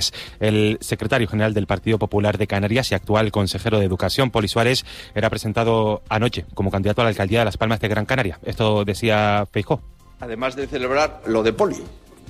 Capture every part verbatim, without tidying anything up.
El secretario general del Partido Popular de Canarias y actual consejero de Educación, Poli Suárez, era presentado anoche como candidato a la alcaldía de Las Palmas de Gran Canaria. Esto decía Feijóo. Además de celebrar lo de Poli,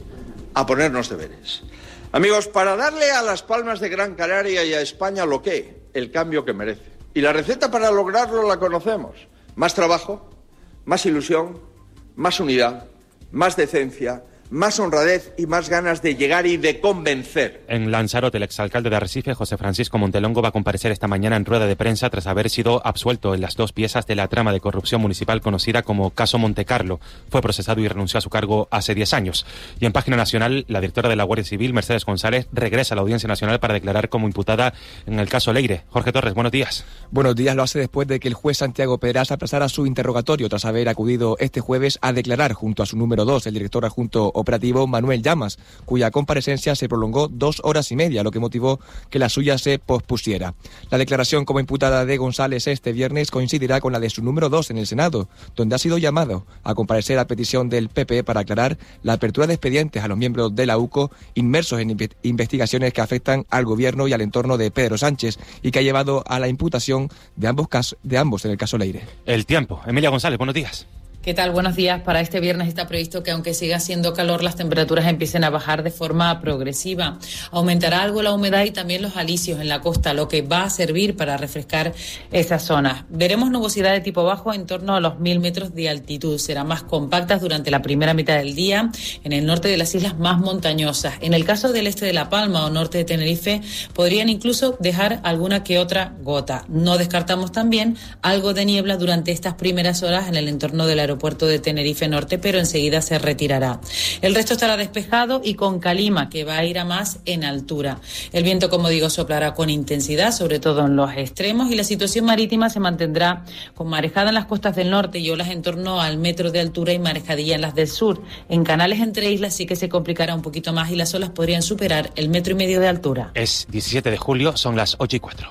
a ponernos deberes. Amigos, para darle a Las Palmas de Gran Canaria y a España lo que, el cambio que merece. Y la receta para lograrlo la conocemos. Más trabajo, más ilusión, más unidad, más decencia, más honradez y más ganas de llegar y de convencer. En Lanzarote, el exalcalde de Arrecife, José Francisco Montelongo, va a comparecer esta mañana en rueda de prensa tras haber sido absuelto en las dos piezas de la trama de corrupción municipal conocida como Caso Montecarlo. Fue procesado y renunció a su cargo hace diez años. Y en página nacional, la directora de la Guardia Civil, Mercedes González, regresa a la Audiencia Nacional para declarar como imputada en el caso Leire. Jorge Torres, buenos días. Buenos días, lo hace después de que el juez Santiago Pedraza aplazara su interrogatorio tras haber acudido este jueves a declarar junto a su número dos, el director adjunto operativo Manuel Llamas, cuya comparecencia se prolongó dos horas y media, lo que motivó que la suya se pospusiera. La declaración como imputada de González este viernes coincidirá con la de su número dos en el Senado, donde ha sido llamado a comparecer a petición del P P para aclarar la apertura de expedientes a los miembros de la U C O inmersos en investigaciones que afectan al gobierno y al entorno de Pedro Sánchez y que ha llevado a la imputación de ambos, casos, de ambos en el caso Leire. El tiempo. Emilia González, buenos días. ¿Qué tal? Buenos días. Para este viernes está previsto que aunque siga haciendo calor, las temperaturas empiecen a bajar de forma progresiva. Aumentará algo la humedad y también los alisios en la costa, lo que va a servir para refrescar esas zonas. Veremos nubosidad de tipo bajo en torno a los mil metros de altitud. Serán más compactas durante la primera mitad del día en el norte de las islas más montañosas. En el caso del este de La Palma o norte de Tenerife, podrían incluso dejar alguna que otra gota. No descartamos también algo de niebla durante estas primeras horas en el entorno del aeropuerto aeropuerto de Tenerife Norte, pero enseguida se retirará. El resto estará despejado y con calima, que va a ir a más en altura. El viento, como digo, soplará con intensidad, sobre todo en los extremos, y la situación marítima se mantendrá con marejada en las costas del norte y olas en torno al metro de altura y marejadilla en las del sur. En canales entre islas sí que se complicará un poquito más y las olas podrían superar el metro y medio de altura. Es diecisiete de julio, son las ocho y cuatro.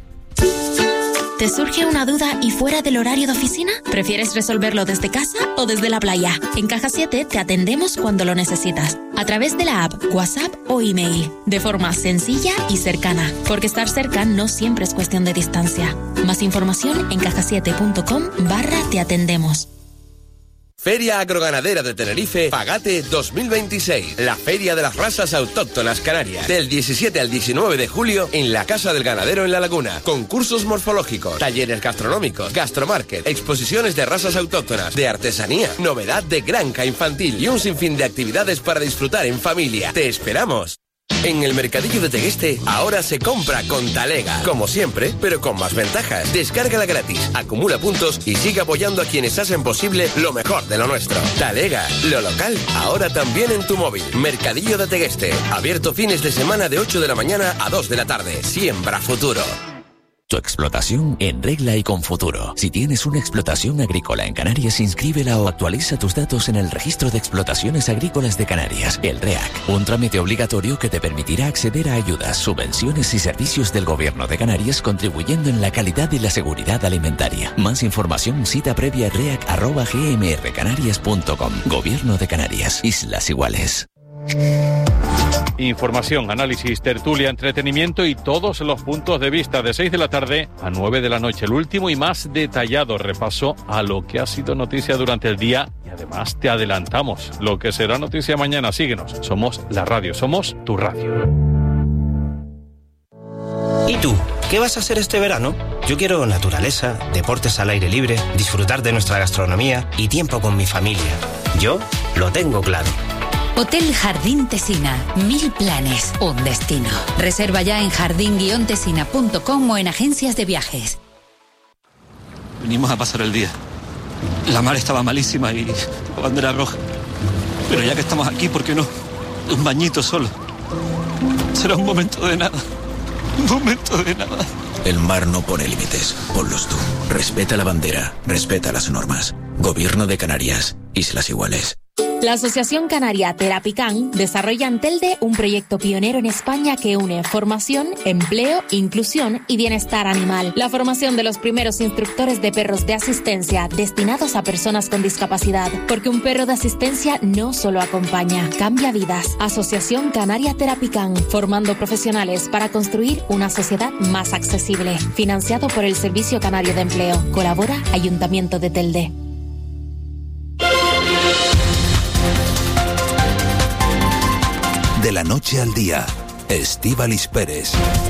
¿Te surge una duda y fuera del horario de oficina? ¿Prefieres resolverlo desde casa o desde la playa? En Caja siete te atendemos cuando lo necesitas, a través de la app, WhatsApp o email, de forma sencilla y cercana, porque estar cerca no siempre es cuestión de distancia. Más información en caja siete punto com barra te atendemos. Feria Agroganadera de Tenerife, Pagate dos mil veintiséis. La Feria de las Razas Autóctonas Canarias. Del diecisiete al diecinueve de julio en la Casa del Ganadero en La Laguna. Concursos morfológicos, talleres gastronómicos, gastromarket, exposiciones de razas autóctonas, de artesanía, novedad de granja infantil y un sinfín de actividades para disfrutar en familia. ¡Te esperamos! En el Mercadillo de Tegueste ahora se compra con Talega, como siempre, pero con más ventajas. Descárgala gratis, acumula puntos y sigue apoyando a quienes hacen posible lo mejor de lo nuestro. Talega, lo local, ahora también en tu móvil. Mercadillo de Tegueste, abierto fines de semana de ocho de la mañana a dos de la tarde. Siembra futuro. Tu explotación en regla y con futuro. Si tienes una explotación agrícola en Canarias, inscríbela o actualiza tus datos en el Registro de Explotaciones Agrícolas de Canarias, el REAC. Un trámite obligatorio que te permitirá acceder a ayudas, subvenciones y servicios del Gobierno de Canarias, contribuyendo en la calidad y la seguridad alimentaria. Más información, cita previa reac arroba gmrcanarias punto com. Gobierno de Canarias. Islas Iguales. Información, análisis, tertulia, entretenimiento y todos los puntos de vista de seis de la tarde a nueve de la noche. El último y más detallado repaso a lo que ha sido noticia durante el día y además te adelantamos lo que será noticia mañana. Síguenos, somos la radio, somos tu radio. ¿Y tú? ¿Qué vas a hacer este verano? Yo quiero naturaleza, deportes al aire libre, disfrutar de nuestra gastronomía y tiempo con mi familia. Yo lo tengo claro. Hotel Jardín Tesina. Mil planes, un destino. Reserva ya en jardín guion tesina punto com o en agencias de viajes. Venimos a pasar el día. La mar estaba malísima y la bandera roja. Pero ya que estamos aquí, ¿por qué no? Un bañito solo. Será un momento de nada. Un momento de nada. El mar no pone límites. Ponlos tú. Respeta la bandera. Respeta las normas. Gobierno de Canarias. Islas Iguales. La Asociación Canaria Terapican desarrolla en Telde un proyecto pionero en España que une formación, empleo, inclusión y bienestar animal. La formación de los primeros instructores de perros de asistencia destinados a personas con discapacidad. Porque un perro de asistencia no solo acompaña, cambia vidas. Asociación Canaria Terapican, formando profesionales para construir una sociedad más accesible. Financiado por el Servicio Canario de Empleo. Colabora Ayuntamiento de Telde. De la noche al día, Estíbaliz Pérez.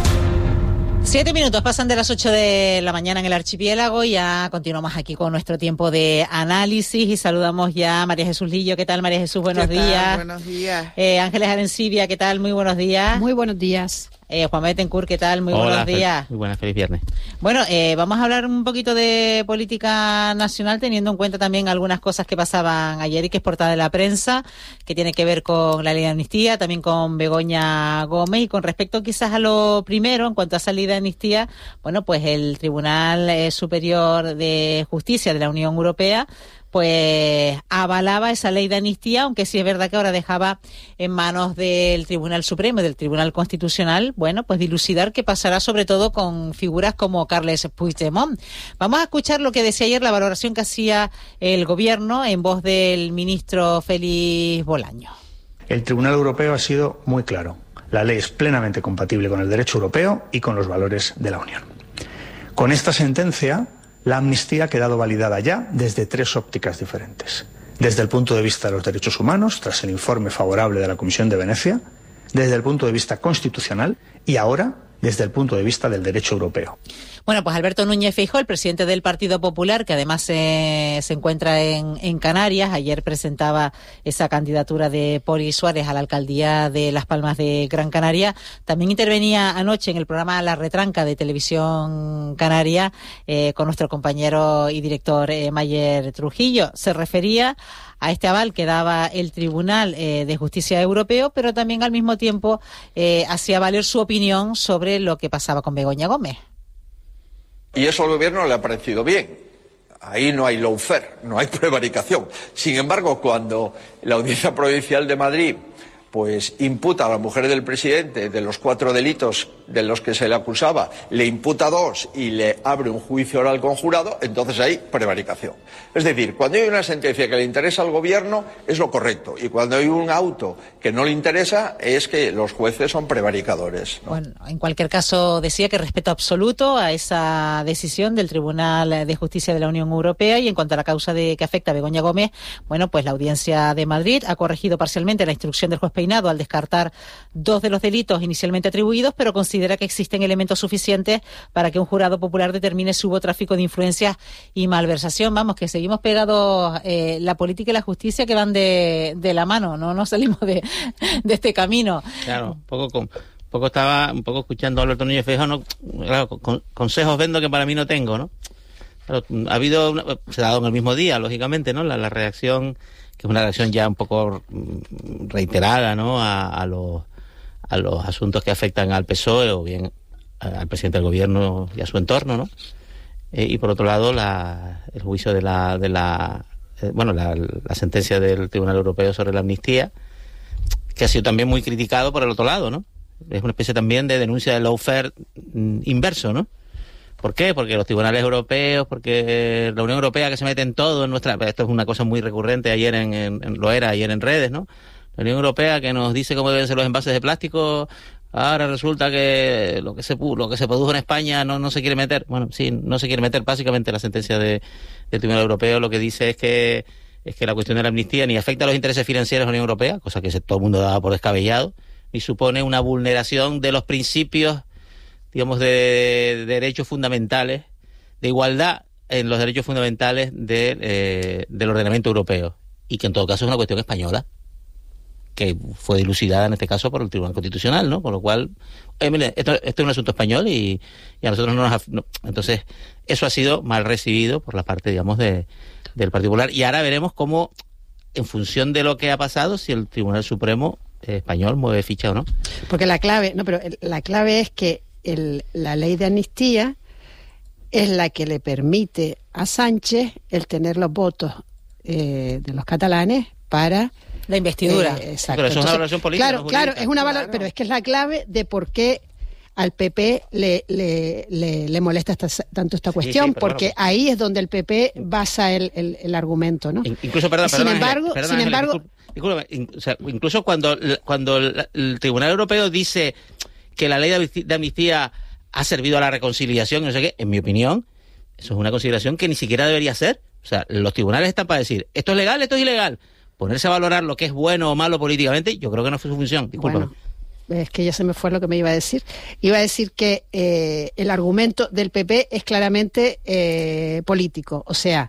Siete minutos pasan de las ocho de la mañana en el archipiélago y ya continuamos aquí con nuestro tiempo de análisis y saludamos ya a María Jesús Lillo. ¿Qué tal, María Jesús? Buenos ¿Qué tal? días. Buenos días. Eh, Ángeles Arencibia, ¿qué tal? Muy buenos días. Muy buenos días. Eh, Juan Betancourt, ¿qué tal? Muy Hola, buenos días. Fel- muy buenas, feliz viernes. Bueno, eh, vamos a hablar un poquito de política nacional, teniendo en cuenta también algunas cosas que pasaban ayer y que es portada de la prensa, que tiene que ver con la ley de amnistía, también con Begoña Gómez. Y con respecto quizás a lo primero, en cuanto a esa ley de amnistía, bueno, pues el Tribunal eh, Superior de Justicia de la Unión Europea pues avalaba esa ley de amnistía, aunque sí es verdad que ahora dejaba en manos del Tribunal Supremo y del Tribunal Constitucional, bueno, pues dilucidar qué pasará sobre todo con figuras como Carles Puigdemont. Vamos a escuchar lo que decía ayer, la valoración que hacía el Gobierno en voz del ministro Félix Bolaño. El Tribunal Europeo ha sido muy claro. La ley es plenamente compatible con el derecho europeo y con los valores de la Unión. Con esta sentencia, la amnistía ha quedado validada ya desde tres ópticas diferentes. Desde el punto de vista de los derechos humanos, tras el informe favorable de la Comisión de Venecia, desde el punto de vista constitucional y ahora desde el punto de vista del derecho europeo. Bueno, pues Alberto Núñez Feijóo, el presidente del Partido Popular, que además eh, se encuentra en, en Canarias, ayer presentaba esa candidatura de Poli Suárez a la alcaldía de Las Palmas de Gran Canaria. También intervenía anoche en el programa La Retranca de Televisión Canaria eh, con nuestro compañero y director eh, Mayer Trujillo. Se refería a este aval que daba el Tribunal eh, de Justicia Europeo, pero también al mismo tiempo eh, hacía valer su opinión sobre lo que pasaba con Begoña Gómez. Y eso al gobierno le ha parecido bien. Ahí no hay lawfare, no hay prevaricación. Sin embargo, cuando la Audiencia Provincial de Madrid pues imputa a la mujer del presidente de los cuatro delitos de los que se le acusaba, le imputa dos y le abre un juicio oral conjurado, entonces hay prevaricación. Es decir, cuando hay una sentencia que le interesa al gobierno es lo correcto, y cuando hay un auto que no le interesa es que los jueces son prevaricadores, ¿no? Bueno, en cualquier caso decía que respeto absoluto a esa decisión del Tribunal de Justicia de la Unión Europea. Y en cuanto a la causa de que afecta a Begoña Gómez, bueno, pues la Audiencia de Madrid ha corregido parcialmente la instrucción del juez Peinado al descartar dos de los delitos inicialmente atribuidos, pero considera que existen elementos suficientes para que un jurado popular determine si hubo tráfico de influencias y malversación. Vamos, que seguimos pegados eh, la política y la justicia, que van de, de la mano, no nos salimos de, de este camino. Claro, un poco con, un poco estaba un poco escuchando a Alberto Núñez Feijóo, ¿no? Claro, con, consejos vendo que para mí no tengo, ¿no? Claro, ha habido una, se ha dado en el mismo día, lógicamente, ¿no? La, la reacción, que es una reacción ya un poco reiterada, ¿no? A, a los a los asuntos que afectan al P S O E o bien al presidente del gobierno y a su entorno, ¿no? Eh, y por otro lado, la, el juicio de la de la eh, bueno, la, la sentencia del Tribunal Europeo sobre la amnistía, que ha sido también muy criticado por el otro lado, ¿no? Es una especie también de denuncia de lawfare mm, inverso, ¿no? ¿Por qué? Porque los tribunales europeos, porque la Unión Europea que se mete en todo, en nuestra, esto es una cosa muy recurrente ayer en, en, en lo era ayer en redes, ¿no? La Unión Europea que nos dice cómo deben ser los envases de plástico, ahora resulta que lo que se lo que se produjo en España no no se quiere meter. Bueno, sí, no se quiere meter. Básicamente la sentencia de, del Tribunal Europeo lo que dice es que es que la cuestión de la amnistía ni afecta a los intereses financieros de la Unión Europea, cosa que se, todo el mundo daba por descabellado, ni supone una vulneración de los principios, digamos, de, de derechos fundamentales, de igualdad en los derechos fundamentales de, eh, del ordenamiento europeo, y que en todo caso es una cuestión española, que fue dilucidada en este caso por el Tribunal Constitucional, ¿no? Con lo cual, eh, mire, esto, esto es un asunto español y, y a nosotros no nos... No, entonces, eso ha sido mal recibido por la parte, digamos, de, del Partido Popular. Y ahora veremos cómo, en función de lo que ha pasado, si el Tribunal Supremo eh, español mueve ficha o no. Porque la clave, no, pero el, la clave es que el, la ley de amnistía es la que le permite a Sánchez el tener los votos eh, de los catalanes para la investidura. Eh, exacto. Pero eso es una Entonces, valoración política. Claro, no claro, jurídica. es una valor, Claro. pero es que es la clave de por qué al P P le, le, le, le molesta esta, tanto esta cuestión, sí, pero porque bueno, pues, ahí es donde el P P basa el, el, el argumento, ¿no? Incluso, perdón, sin perdón, embargo, Ángeles, perdón, sin Ángeles, embargo, disculpa, discúlpame, in- o sea, incluso cuando, cuando el, el Tribunal Europeo dice que la ley de amnistía, de amnistía ha servido a la reconciliación, no sé qué, en mi opinión, eso es una consideración que ni siquiera debería ser. O sea, los tribunales están para decir, esto es legal, esto es ilegal. Ponerse a valorar lo que es bueno o malo políticamente, yo creo que no fue su función. Discúlpame. Bueno, es que ya se me fue lo que me iba a decir. Iba a decir que eh, el argumento del P P es claramente eh, político. O sea,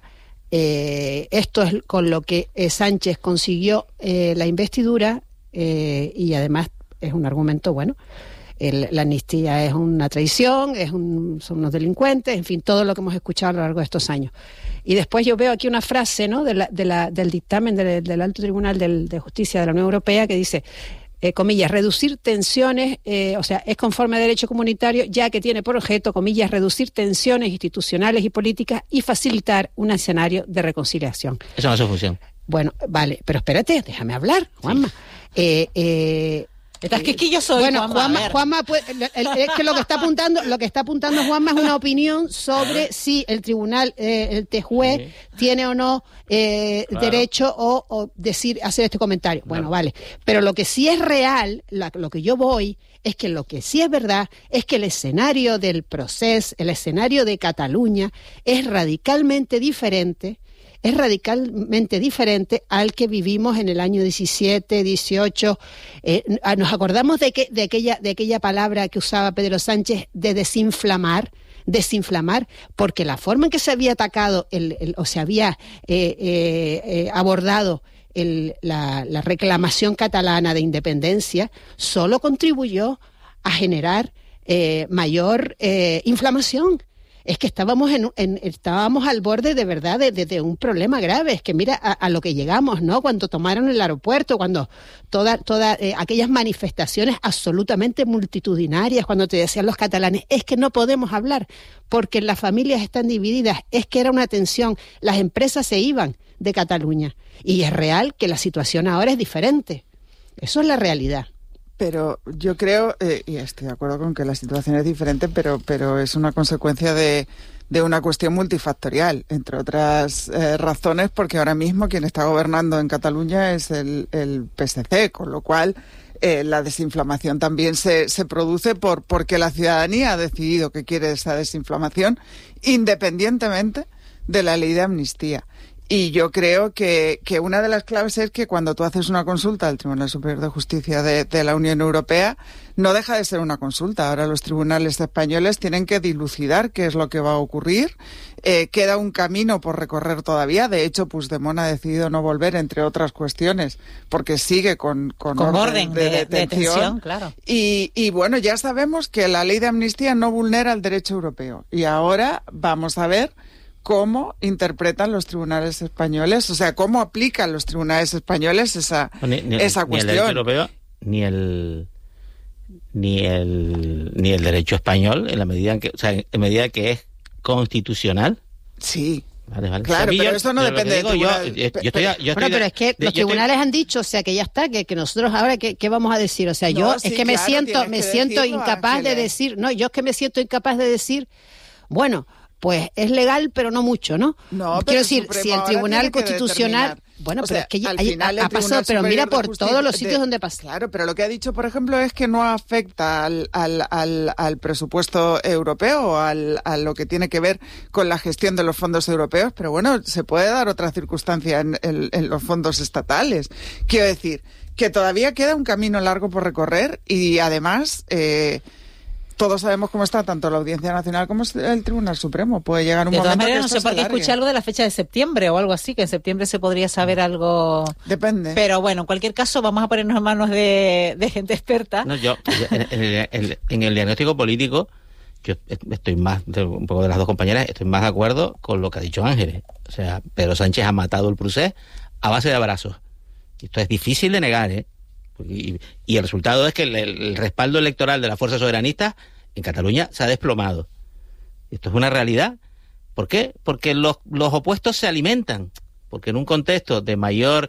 eh, esto es con lo que eh, Sánchez consiguió eh, la investidura eh, y además es un argumento, bueno, el, la amnistía es una traición, es un, son unos delincuentes, en fin, todo lo que hemos escuchado a lo largo de estos años. Y después yo veo aquí una frase, ¿no?, de la, de la, del dictamen del, del Alto Tribunal del, de Justicia de la Unión Europea que dice, eh, comillas, reducir tensiones, eh, o sea, es conforme a derecho comunitario, ya que tiene por objeto, comillas, reducir tensiones institucionales y políticas y facilitar un escenario de reconciliación. Eso no es su función. Bueno, vale, pero espérate, déjame hablar, Juanma. Sí. Eh, eh, Estás quisquillo soy, bueno, Juanma, Juanma, Juanma puede, el, el, es que lo que está apuntando, lo que está apuntando Juanma es una opinión sobre si el tribunal, eh, el juez sí. tiene o no eh, claro. derecho o, o decir, hacer este comentario. Claro. Bueno, vale. Pero lo que sí es real, la, lo que yo voy, es que lo que sí es verdad es que el escenario del proceso, el escenario de Cataluña es radicalmente diferente. Es radicalmente diferente al que vivimos en el año diecisiete, dieciocho. Eh, nos acordamos de, que, de, aquella, de aquella palabra que usaba Pedro Sánchez de desinflamar, desinflamar, porque la forma en que se había atacado el, el, o se había eh, eh, eh, abordado el, la, la reclamación catalana de independencia solo contribuyó a generar eh, mayor eh, inflamación. Es que estábamos en, en estábamos al borde de verdad de, de, de un problema grave. Es que mira a, a lo que llegamos, ¿no? Cuando tomaron el aeropuerto, cuando todas toda, eh, aquellas manifestaciones absolutamente multitudinarias, cuando te decían los catalanes, es que no podemos hablar porque las familias están divididas, es que era una tensión, las empresas se iban de Cataluña y es real que la situación ahora es diferente. Eso es la realidad. Pero yo creo, eh, y estoy de acuerdo con que la situación es diferente, pero, pero es una consecuencia de, de una cuestión multifactorial, entre otras eh, razones, porque ahora mismo quien está gobernando en Cataluña es el, el P S C, con lo cual eh, la desinflamación también se, se produce por porque la ciudadanía ha decidido que quiere esa desinflamación, independientemente de la ley de amnistía. Y yo creo que, que una de las claves es que cuando tú haces una consulta al Tribunal Superior de Justicia de, de la Unión Europea, no deja de ser una consulta. Ahora los tribunales españoles tienen que dilucidar qué es lo que va a ocurrir. Eh, queda un camino por recorrer todavía. De hecho, Puigdemont ha decidido no volver, entre otras cuestiones, porque sigue con, con, con orden, orden de, de, detención. de detención, claro. Y, y bueno, ya sabemos que la ley de amnistía no vulnera el derecho europeo. Y ahora vamos a ver cómo interpretan los tribunales españoles, o sea, cómo aplican los tribunales españoles esa, ni, ni, esa ni cuestión. Ni el derecho europeo, ni el ni el ni el derecho español, en la medida en que, o sea, en medida que es constitucional. Sí. Vale, vale. Claro, o sea, pero yo, eso no depende digo, de yo, tribunal. yo, yo estoy, yo estoy bueno, de, pero es que de, los tribunales estoy... han dicho, o sea, que ya está, que, que nosotros ahora, ¿qué, qué vamos a decir? O sea, no, yo sí, es que me claro, siento me siento decirlo, incapaz Ángeles. de decir, no, yo es que me siento incapaz de decir, bueno, pues es legal, pero no mucho, ¿no? No, quiero decir, si el Tribunal Constitucional, bueno, o pero sea, es que ya al hay, final ha, el ha pasado, Tribunal pero mira Superior de por Justicia todos los sitios de, donde pasa. Claro, pero lo que ha dicho, por ejemplo, es que no afecta al, al, al, al presupuesto europeo, al, a lo que tiene que ver con la gestión de los fondos europeos, pero bueno, se puede dar otra circunstancia en, en, en los fondos estatales. Quiero decir, que todavía queda un camino largo por recorrer y además... Eh, todos sabemos cómo está tanto la Audiencia Nacional como el Tribunal Supremo. Puede llegar un de momento todas maneras, que no sé por qué escuché algo de la fecha de septiembre o algo así, que en septiembre se podría saber algo. Depende. Pero bueno, en cualquier caso, vamos a ponernos en manos de, de gente experta. No, yo, en, en, el, en, en el diagnóstico político, yo estoy más, de, un poco de las dos compañeras, estoy más de acuerdo con lo que ha dicho Ángeles. O sea, Pedro Sánchez ha matado el procés a base de abrazos. Esto es difícil de negar, ¿eh? Y, y el resultado es que el, el respaldo electoral de las fuerzas soberanistas en Cataluña se ha desplomado. Esto es una realidad. ¿Por qué? Porque los, los opuestos se alimentan. Porque en un contexto de mayor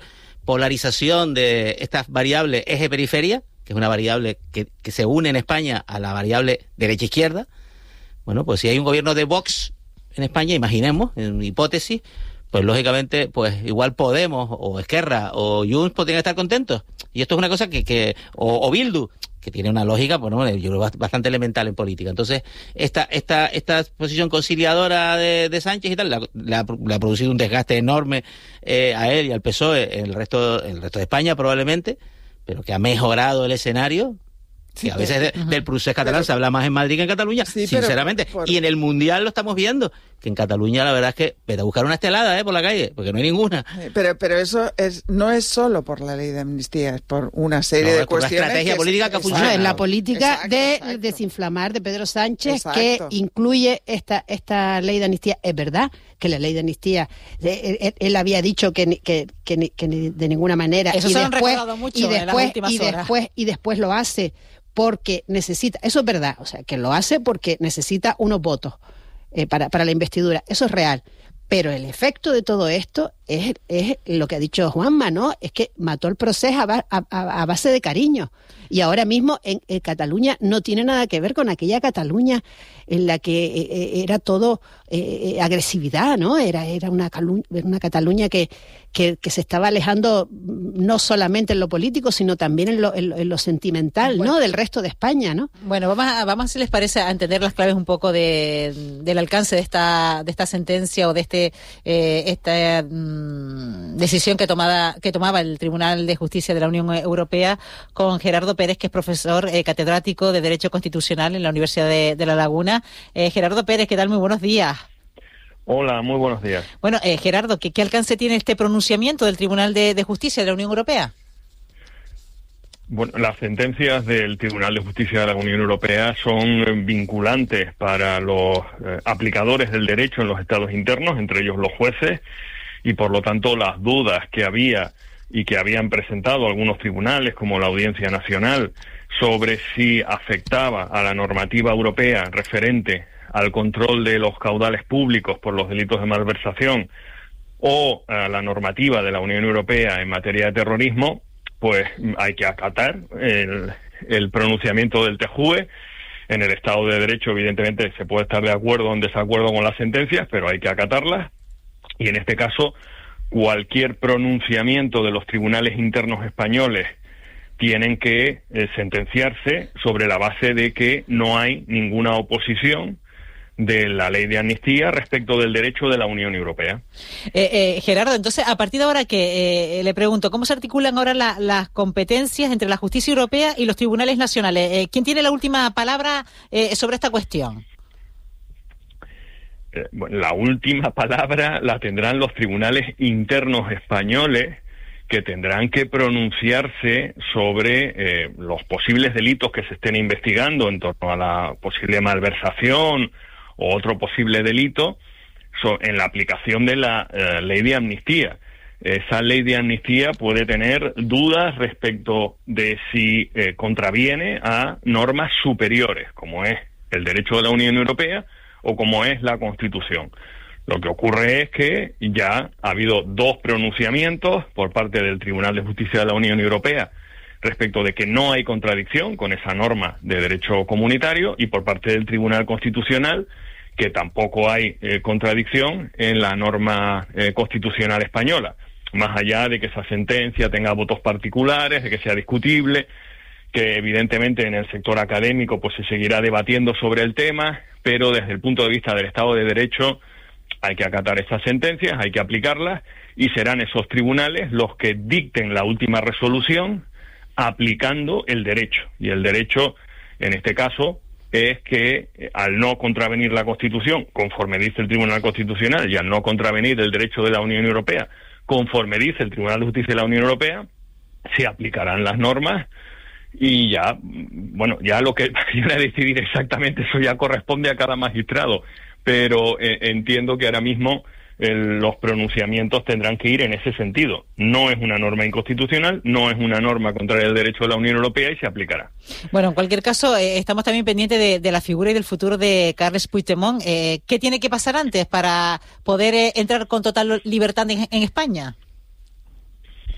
polarización de estas variables eje-periferia, que es una variable que, que se une en España a la variable derecha-izquierda. Bueno, pues si hay un gobierno de Vox en España, imaginemos, en hipótesis, pues lógicamente, pues igual Podemos o Esquerra o Junts podrían estar contentos. Y esto es una cosa que, que o, o Bildu, que tiene una lógica, pues no, yo creo bastante elemental en política. Entonces, esta esta esta posición conciliadora de, de Sánchez y tal, le ha, le ha producido un desgaste enorme eh, a él y al P S O E en el resto, en el resto de España probablemente, pero que ha mejorado el escenario. Sí, que a veces de, uh-huh. del procés catalán pero, se habla más en Madrid que en Cataluña, sí, sinceramente. Pero, por... Y en el Mundial lo estamos viendo, que en Cataluña la verdad es que vete a buscar una estelada eh, por la calle, porque no hay ninguna. Pero pero eso es no es solo por la ley de amnistía, es por una serie no, de cuestiones. Una estrategia que política es, que ha funcionado. En la política exacto, de exacto. desinflamar de Pedro Sánchez, exacto. que incluye esta esta ley de amnistía. Es verdad que la ley de amnistía, él, él, él había dicho que, que, que, que de ninguna manera. Eso y se después, han recordado mucho y después, en las últimas y horas. después, y después lo hace porque necesita, eso es verdad, o sea, que lo hace porque necesita unos votos eh, para, para la investidura, eso es real. Pero el efecto de todo esto es, es lo que ha dicho Juanma, ¿no? Es que mató el proceso a, a, a base de cariño. Y ahora mismo en, en Cataluña no tiene nada que ver con aquella Cataluña en la que eh, era todo eh, agresividad, ¿no? Era, era una, Calu- una Cataluña que, que, que se estaba alejando no solamente en lo político, sino también en lo, en lo, en lo sentimental, bueno, ¿no? Del resto de España, ¿no? Bueno, vamos a, vamos si les parece a entender las claves un poco de, del alcance de esta, de esta sentencia o de este eh, esta mmm, decisión que tomaba, que tomaba el Tribunal de Justicia de la Unión Europea con Gerardo Pérez, que es profesor eh, catedrático de Derecho Constitucional en la Universidad de, de La Laguna. Eh, Gerardo Pérez, ¿qué tal? Muy buenos días. Hola, muy buenos días. Bueno, eh, Gerardo, ¿qué, ¿qué alcance tiene este pronunciamiento del Tribunal de, de Justicia de la Unión Europea? Bueno, las sentencias del Tribunal de Justicia de la Unión Europea son vinculantes para los eh, aplicadores del derecho en los estados internos, entre ellos los jueces, y por lo tanto las dudas que había y que habían presentado algunos tribunales, como la Audiencia Nacional, sobre si afectaba a la normativa europea referente al control de los caudales públicos por los delitos de malversación o a la normativa de la Unión Europea en materia de terrorismo, pues hay que acatar el, el pronunciamiento del T J U E. En el Estado de Derecho, evidentemente, se puede estar de acuerdo o en desacuerdo con las sentencias, pero hay que acatarlas. Y en este caso, cualquier pronunciamiento de los tribunales internos españoles tienen que eh, sentenciarse sobre la base de que no hay ninguna oposición de la ley de amnistía respecto del derecho de la Unión Europea. Eh, eh, Gerardo, entonces, a partir de ahora que eh, le pregunto, ¿cómo se articulan ahora la, las competencias entre la justicia europea y los tribunales nacionales? Eh, ¿Quién tiene la última palabra eh, sobre esta cuestión? Eh, bueno, la última palabra la tendrán los tribunales internos españoles, que tendrán que pronunciarse sobre eh, los posibles delitos que se estén investigando en torno a la posible malversación o otro posible delito so, en la aplicación de la eh, ley de amnistía. Esa ley de amnistía puede tener dudas respecto de si eh, contraviene a normas superiores, como es el derecho de la Unión Europea o como es la Constitución. Lo que ocurre es que ya ha habido dos pronunciamientos por parte del Tribunal de Justicia de la Unión Europea respecto de que no hay contradicción con esa norma de derecho comunitario, y por parte del Tribunal Constitucional que tampoco hay eh, contradicción en la norma eh, constitucional española, más allá de que esa sentencia tenga votos particulares, de que sea discutible, que evidentemente en el sector académico pues se seguirá debatiendo sobre el tema, pero desde el punto de vista del Estado de Derecho hay que acatar esas sentencias, hay que aplicarlas, y serán esos tribunales los que dicten la última resolución aplicando el derecho. Y el derecho, en este caso, es que eh, al no contravenir la Constitución, conforme dice el Tribunal Constitucional, y al no contravenir el derecho de la Unión Europea, conforme dice el Tribunal de Justicia de la Unión Europea, se aplicarán las normas. Y ya, bueno, ya lo que vayan a decidir exactamente, eso ya corresponde a cada magistrado, pero eh, entiendo que ahora mismo eh, los pronunciamientos tendrán que ir en ese sentido. No es una norma inconstitucional, no es una norma contraria al derecho de la Unión Europea, y se aplicará. Bueno, en cualquier caso, eh, estamos también pendientes de, de la figura y del futuro de Carles Puigdemont. Eh, ¿Qué tiene que pasar antes para poder eh, entrar con total libertad en, en España?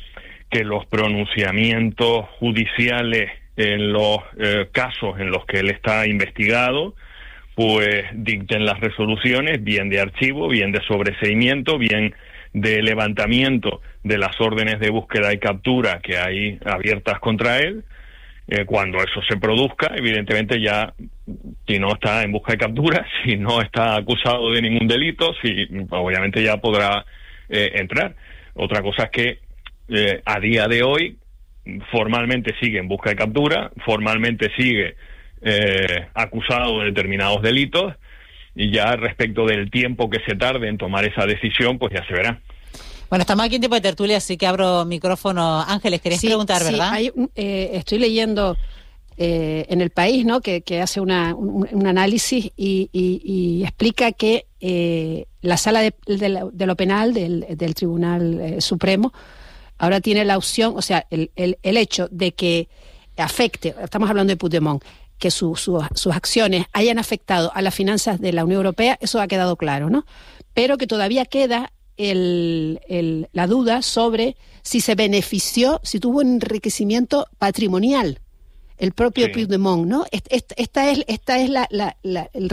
que los pronunciamientos judiciales en los eh, casos en los que él está investigado, pues dicten las resoluciones, bien de archivo, bien de sobreseimiento, bien de levantamiento de las órdenes de búsqueda y captura que hay abiertas contra él. Eh, cuando eso se produzca, evidentemente ya, si no está en busca y captura, si no está acusado de ningún delito, si obviamente ya podrá eh, entrar. Otra cosa es que eh, a día de hoy formalmente sigue en busca y captura, formalmente sigue eh, acusado de determinados delitos, y ya respecto del tiempo que se tarde en tomar esa decisión, pues ya se verá. Bueno, estamos aquí en tiempo de tertulia, así que abro micrófono. Ángeles, querías sí, preguntar, sí, ¿verdad? Hay, eh, estoy leyendo eh, en El País, ¿no?, que, que hace una, un, un análisis y, y, y explica que eh, la Sala de, de, la, de lo Penal del, del Tribunal eh, Supremo ahora tiene la opción, o sea, el, el, el hecho de que afecte, estamos hablando de Puigdemont, que su, su, sus acciones hayan afectado a las finanzas de la Unión Europea, eso ha quedado claro, ¿no? Pero que todavía queda el, el, la duda sobre si se benefició, si tuvo un enriquecimiento patrimonial el propio sí. Puigdemont, ¿no? Esta, esta es, esta es la, la, la, el,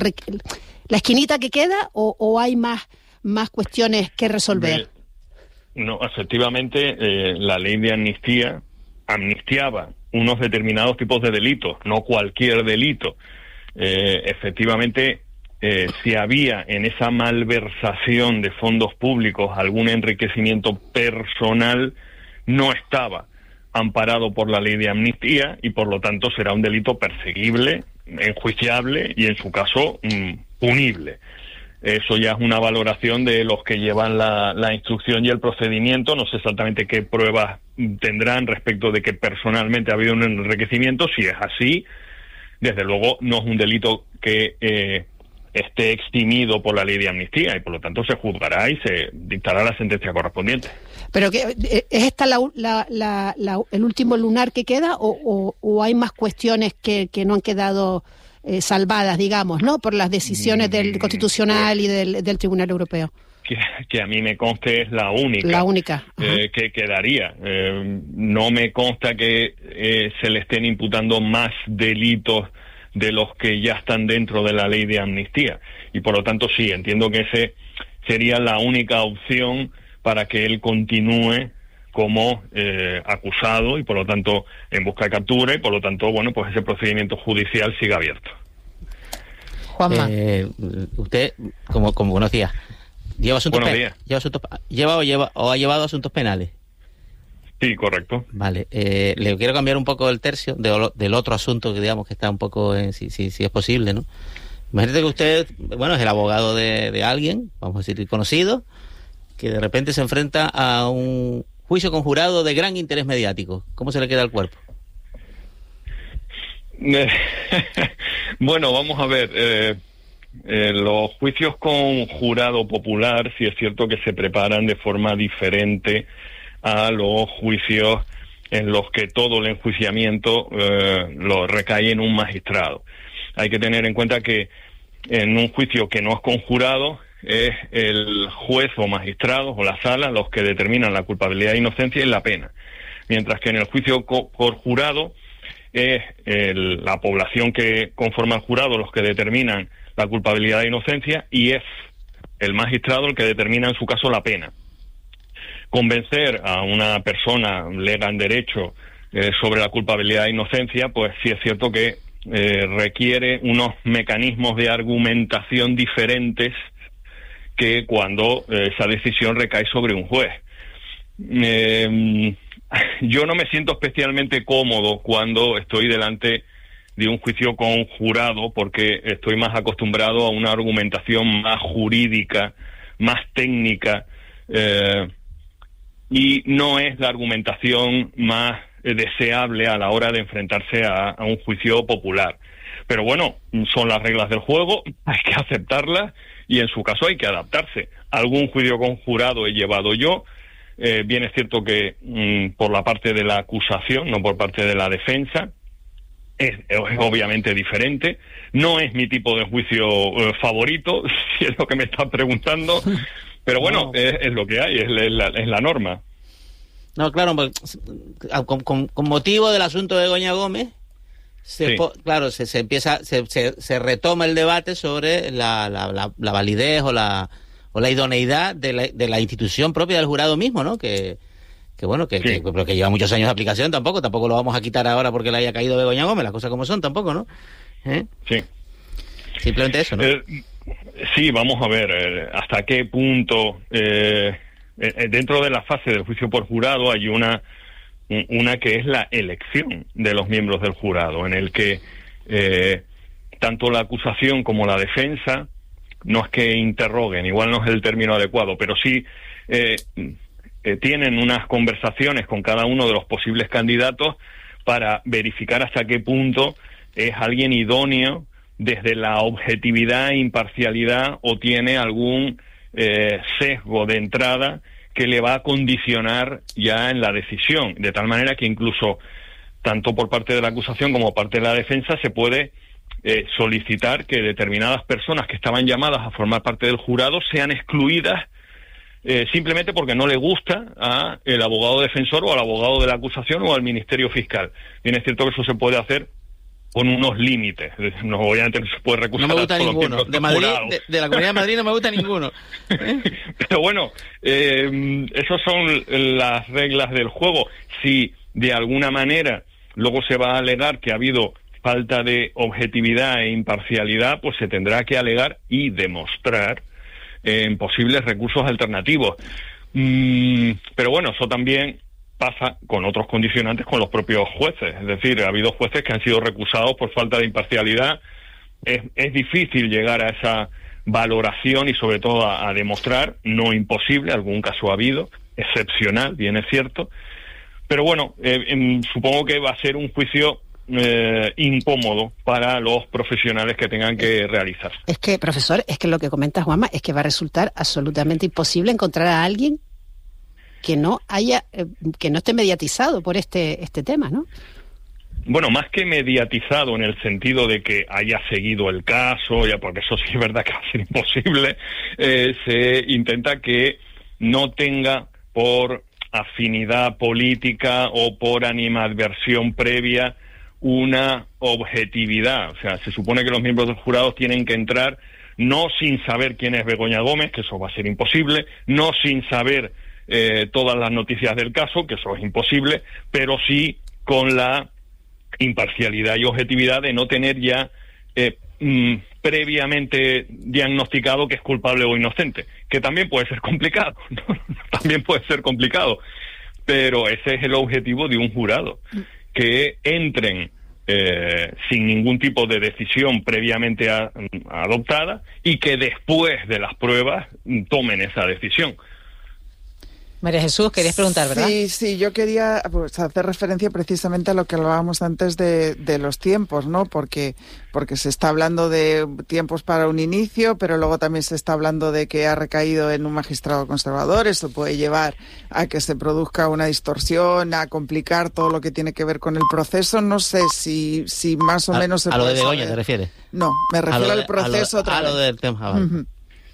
la esquinita que queda, o, o hay más, más cuestiones que resolver. De... No, efectivamente, eh, la ley de amnistía amnistiaba unos determinados tipos de delitos, no cualquier delito. Eh, efectivamente, eh, si había en esa malversación de fondos públicos algún enriquecimiento personal, no estaba amparado por la ley de amnistía y por lo tanto será un delito perseguible, enjuiciable y en su caso mmm, punible. Eso ya es una valoración de los que llevan la, la instrucción y el procedimiento. No sé exactamente qué pruebas tendrán respecto de que personalmente ha habido un enriquecimiento. Si es así, desde luego no es un delito que eh, esté eximido por la ley de amnistía y por lo tanto se juzgará y se dictará la sentencia correspondiente. ¿Pero que, es esta la, la, la, la, el último lunar que queda o, o, o hay más cuestiones que, que no han quedado Eh, salvadas, digamos, ¿no?, por las decisiones del Constitucional y del, del Tribunal Europeo? Que, que a mí me conste es la única. La única. Eh, que quedaría. Eh, no me consta que eh, se le estén imputando más delitos de los que ya están dentro de la ley de amnistía. Y por lo tanto, sí, entiendo que ese sería la única opción para que él continúe como eh, acusado y por lo tanto en busca de captura y por lo tanto, bueno, pues ese procedimiento judicial sigue abierto. Juanma. Eh, usted, como, como buenos días, ¿lleva asuntos, buenos pe- días. ¿lleva, asuntos lleva, o lleva o ha llevado asuntos penales? Sí, correcto. Vale, eh, le quiero cambiar un poco el tercio de, del otro asunto que digamos que está un poco, en, si, si, si es posible, ¿no? Imagínate que usted, bueno, es el abogado de, de alguien, vamos a decir conocido, que de repente se enfrenta a un juicio conjurado de gran interés mediático. ¿Cómo se le queda el cuerpo? Bueno, vamos a ver. Eh, eh, los juicios con jurado popular, sí es cierto que se preparan de forma diferente a los juicios en los que todo el enjuiciamiento eh, lo recae en un magistrado. Hay que tener en cuenta que en un juicio que no es conjurado, es el juez o magistrado o la sala los que determinan la culpabilidad e inocencia y la pena. Mientras que en el juicio co- por jurado es el, la población que conforma el jurado los que determinan la culpabilidad e inocencia y es el magistrado el que determina en su caso la pena. Convencer a una persona lega en derecho eh, sobre la culpabilidad e inocencia, pues sí es cierto que eh, requiere unos mecanismos de argumentación diferentes que cuando eh, esa decisión recae sobre un juez. Eh, yo no me siento especialmente cómodo cuando estoy delante de un juicio con jurado porque estoy más acostumbrado a una argumentación más jurídica, más técnica, eh, y no es la argumentación más eh, deseable a la hora de enfrentarse a, a un juicio popular. Pero bueno, son las reglas del juego, hay que aceptarlas y en su caso hay que adaptarse. Algún juicio con jurado he llevado yo, eh, bien es cierto que mmm, por la parte de la acusación, no por parte de la defensa, es, es obviamente diferente. No es mi tipo de juicio eh, favorito, si es lo que me estás preguntando, pero bueno, no. es, es lo que hay, es la, es la norma. No, claro, con, con, con motivo del asunto de Begoña Gómez, se, sí. po, claro, se, se empieza, se, se, se retoma el debate sobre la, la, la, la validez o la o la idoneidad de la, de la institución propia del jurado mismo, ¿no? Que, que bueno, que, sí. que, pero que lleva muchos años de aplicación, tampoco, tampoco lo vamos a quitar ahora porque le haya caído Begoña Gómez, las cosas como son, tampoco, ¿no? ¿Eh? Sí. Simplemente eso, ¿no? Eh, sí, vamos a ver eh, hasta qué punto eh, eh, dentro de la fase del juicio por jurado hay una una que es la elección de los miembros del jurado, en el que eh, tanto la acusación como la defensa, no es que interroguen, igual no es el término adecuado, pero sí eh, eh, tienen unas conversaciones con cada uno de los posibles candidatos para verificar hasta qué punto es alguien idóneo desde la objetividad e imparcialidad o tiene algún eh, sesgo de entrada que le va a condicionar ya en la decisión, de tal manera que incluso tanto por parte de la acusación como por parte de la defensa se puede eh, solicitar que determinadas personas que estaban llamadas a formar parte del jurado sean excluidas eh, simplemente porque no le gusta a el abogado defensor o al abogado de la acusación o al Ministerio Fiscal. Bien, es cierto que eso se puede hacer con unos límites. No, obviamente no se puede recusar. No me gusta ninguno. De Madrid, de, de la Comunidad de Madrid no me gusta ninguno. ¿Eh? Pero bueno, eh, esas son las reglas del juego. Si de alguna manera luego se va a alegar que ha habido falta de objetividad e imparcialidad, pues se tendrá que alegar y demostrar en posibles recursos alternativos. Mm, pero bueno, eso también pasa con otros condicionantes con los propios jueces. Es decir, ha habido jueces que han sido recusados por falta de imparcialidad. Es, es difícil llegar a esa valoración y sobre todo a, a demostrar, no imposible, algún caso ha habido, excepcional, bien es cierto. Pero bueno, eh, eh, supongo que va a ser un juicio eh, incómodo para los profesionales que tengan que realizar. Es que, profesor, es que lo que comenta Juanma es que va a resultar absolutamente imposible encontrar a alguien que no haya, eh, que no esté mediatizado por este este tema, ¿no? Bueno, más que mediatizado en el sentido de que haya seguido el caso, ya porque eso sí es verdad que va a ser imposible, eh, se intenta que no tenga por afinidad política o por animadversión previa una objetividad. O sea, se supone que los miembros del jurado tienen que entrar no sin saber quién es Begoña Gómez, que eso va a ser imposible, no sin saber Eh, todas las noticias del caso, que eso es imposible, pero sí con la imparcialidad y objetividad de no tener ya eh, mm, previamente diagnosticado que es culpable o inocente, que también puede ser complicado, ¿no? También puede ser complicado, pero ese es el objetivo de un jurado, que entren eh, sin ningún tipo de decisión previamente a, a adoptada y que después de las pruebas tomen esa decisión. María Jesús, querías preguntar, ¿verdad? Sí, sí, yo quería pues, hacer referencia precisamente a lo que hablábamos antes de, de los tiempos, ¿no? Porque, porque se está hablando de tiempos para un inicio, pero luego también se está hablando de que ha recaído en un magistrado conservador. Eso puede llevar a que se produzca una distorsión, a complicar todo lo que tiene que ver con el proceso. No sé si, si más o a, menos se a puede lo de Begoña, saber. ¿te refieres? No, me refiero de, al proceso a lo, otra a vez. lo del tema. Vale. Uh-huh.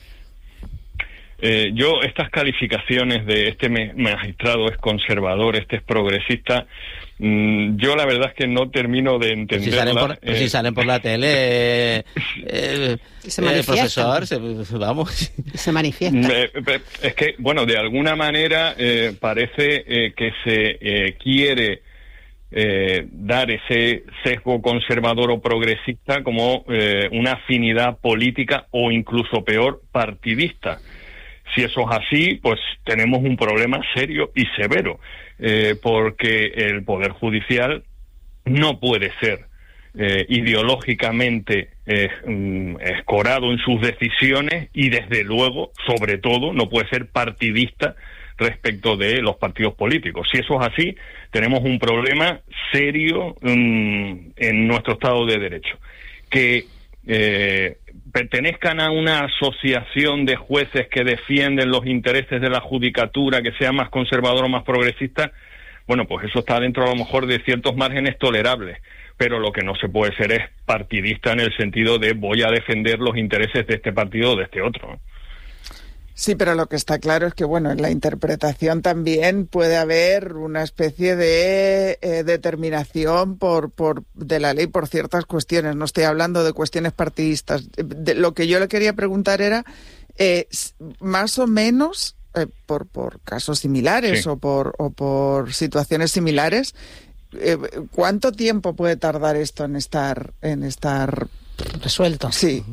Eh, yo, estas calificaciones de este magistrado es conservador, este es progresista, mmm, yo la verdad es que no termino de entenderla. Si salen por, eh, si salen por la tele, eh, eh, se el profesor, se, vamos. Se manifiesta. Eh, es que, bueno, de alguna manera eh, parece eh, que se eh, quiere eh, dar ese sesgo conservador o progresista como eh, una afinidad política o incluso peor, partidista. Si eso es así, pues tenemos un problema serio y severo, eh, porque el Poder Judicial no puede ser eh, ideológicamente eh, escorado en sus decisiones y, desde luego, sobre todo, no puede ser partidista respecto de los partidos políticos. Si eso es así, tenemos un problema serio um, en nuestro Estado de Derecho. Que eh, pertenezcan a una asociación de jueces que defienden los intereses de la judicatura, que sea más conservador o más progresista, bueno, pues eso está dentro a lo mejor de ciertos márgenes tolerables, pero lo que no se puede ser es partidista en el sentido de voy a defender los intereses de este partido o de este otro. Sí, pero lo que está claro es que, bueno, en la interpretación también puede haber una especie de eh, determinación por, por de la ley por ciertas cuestiones. No estoy hablando de cuestiones partidistas. De, lo que yo le quería preguntar era, eh, más o menos, eh, por, por casos similares sí. o, por, o por situaciones similares, eh, ¿cuánto tiempo puede tardar esto en estar, en estar resuelto? Sí.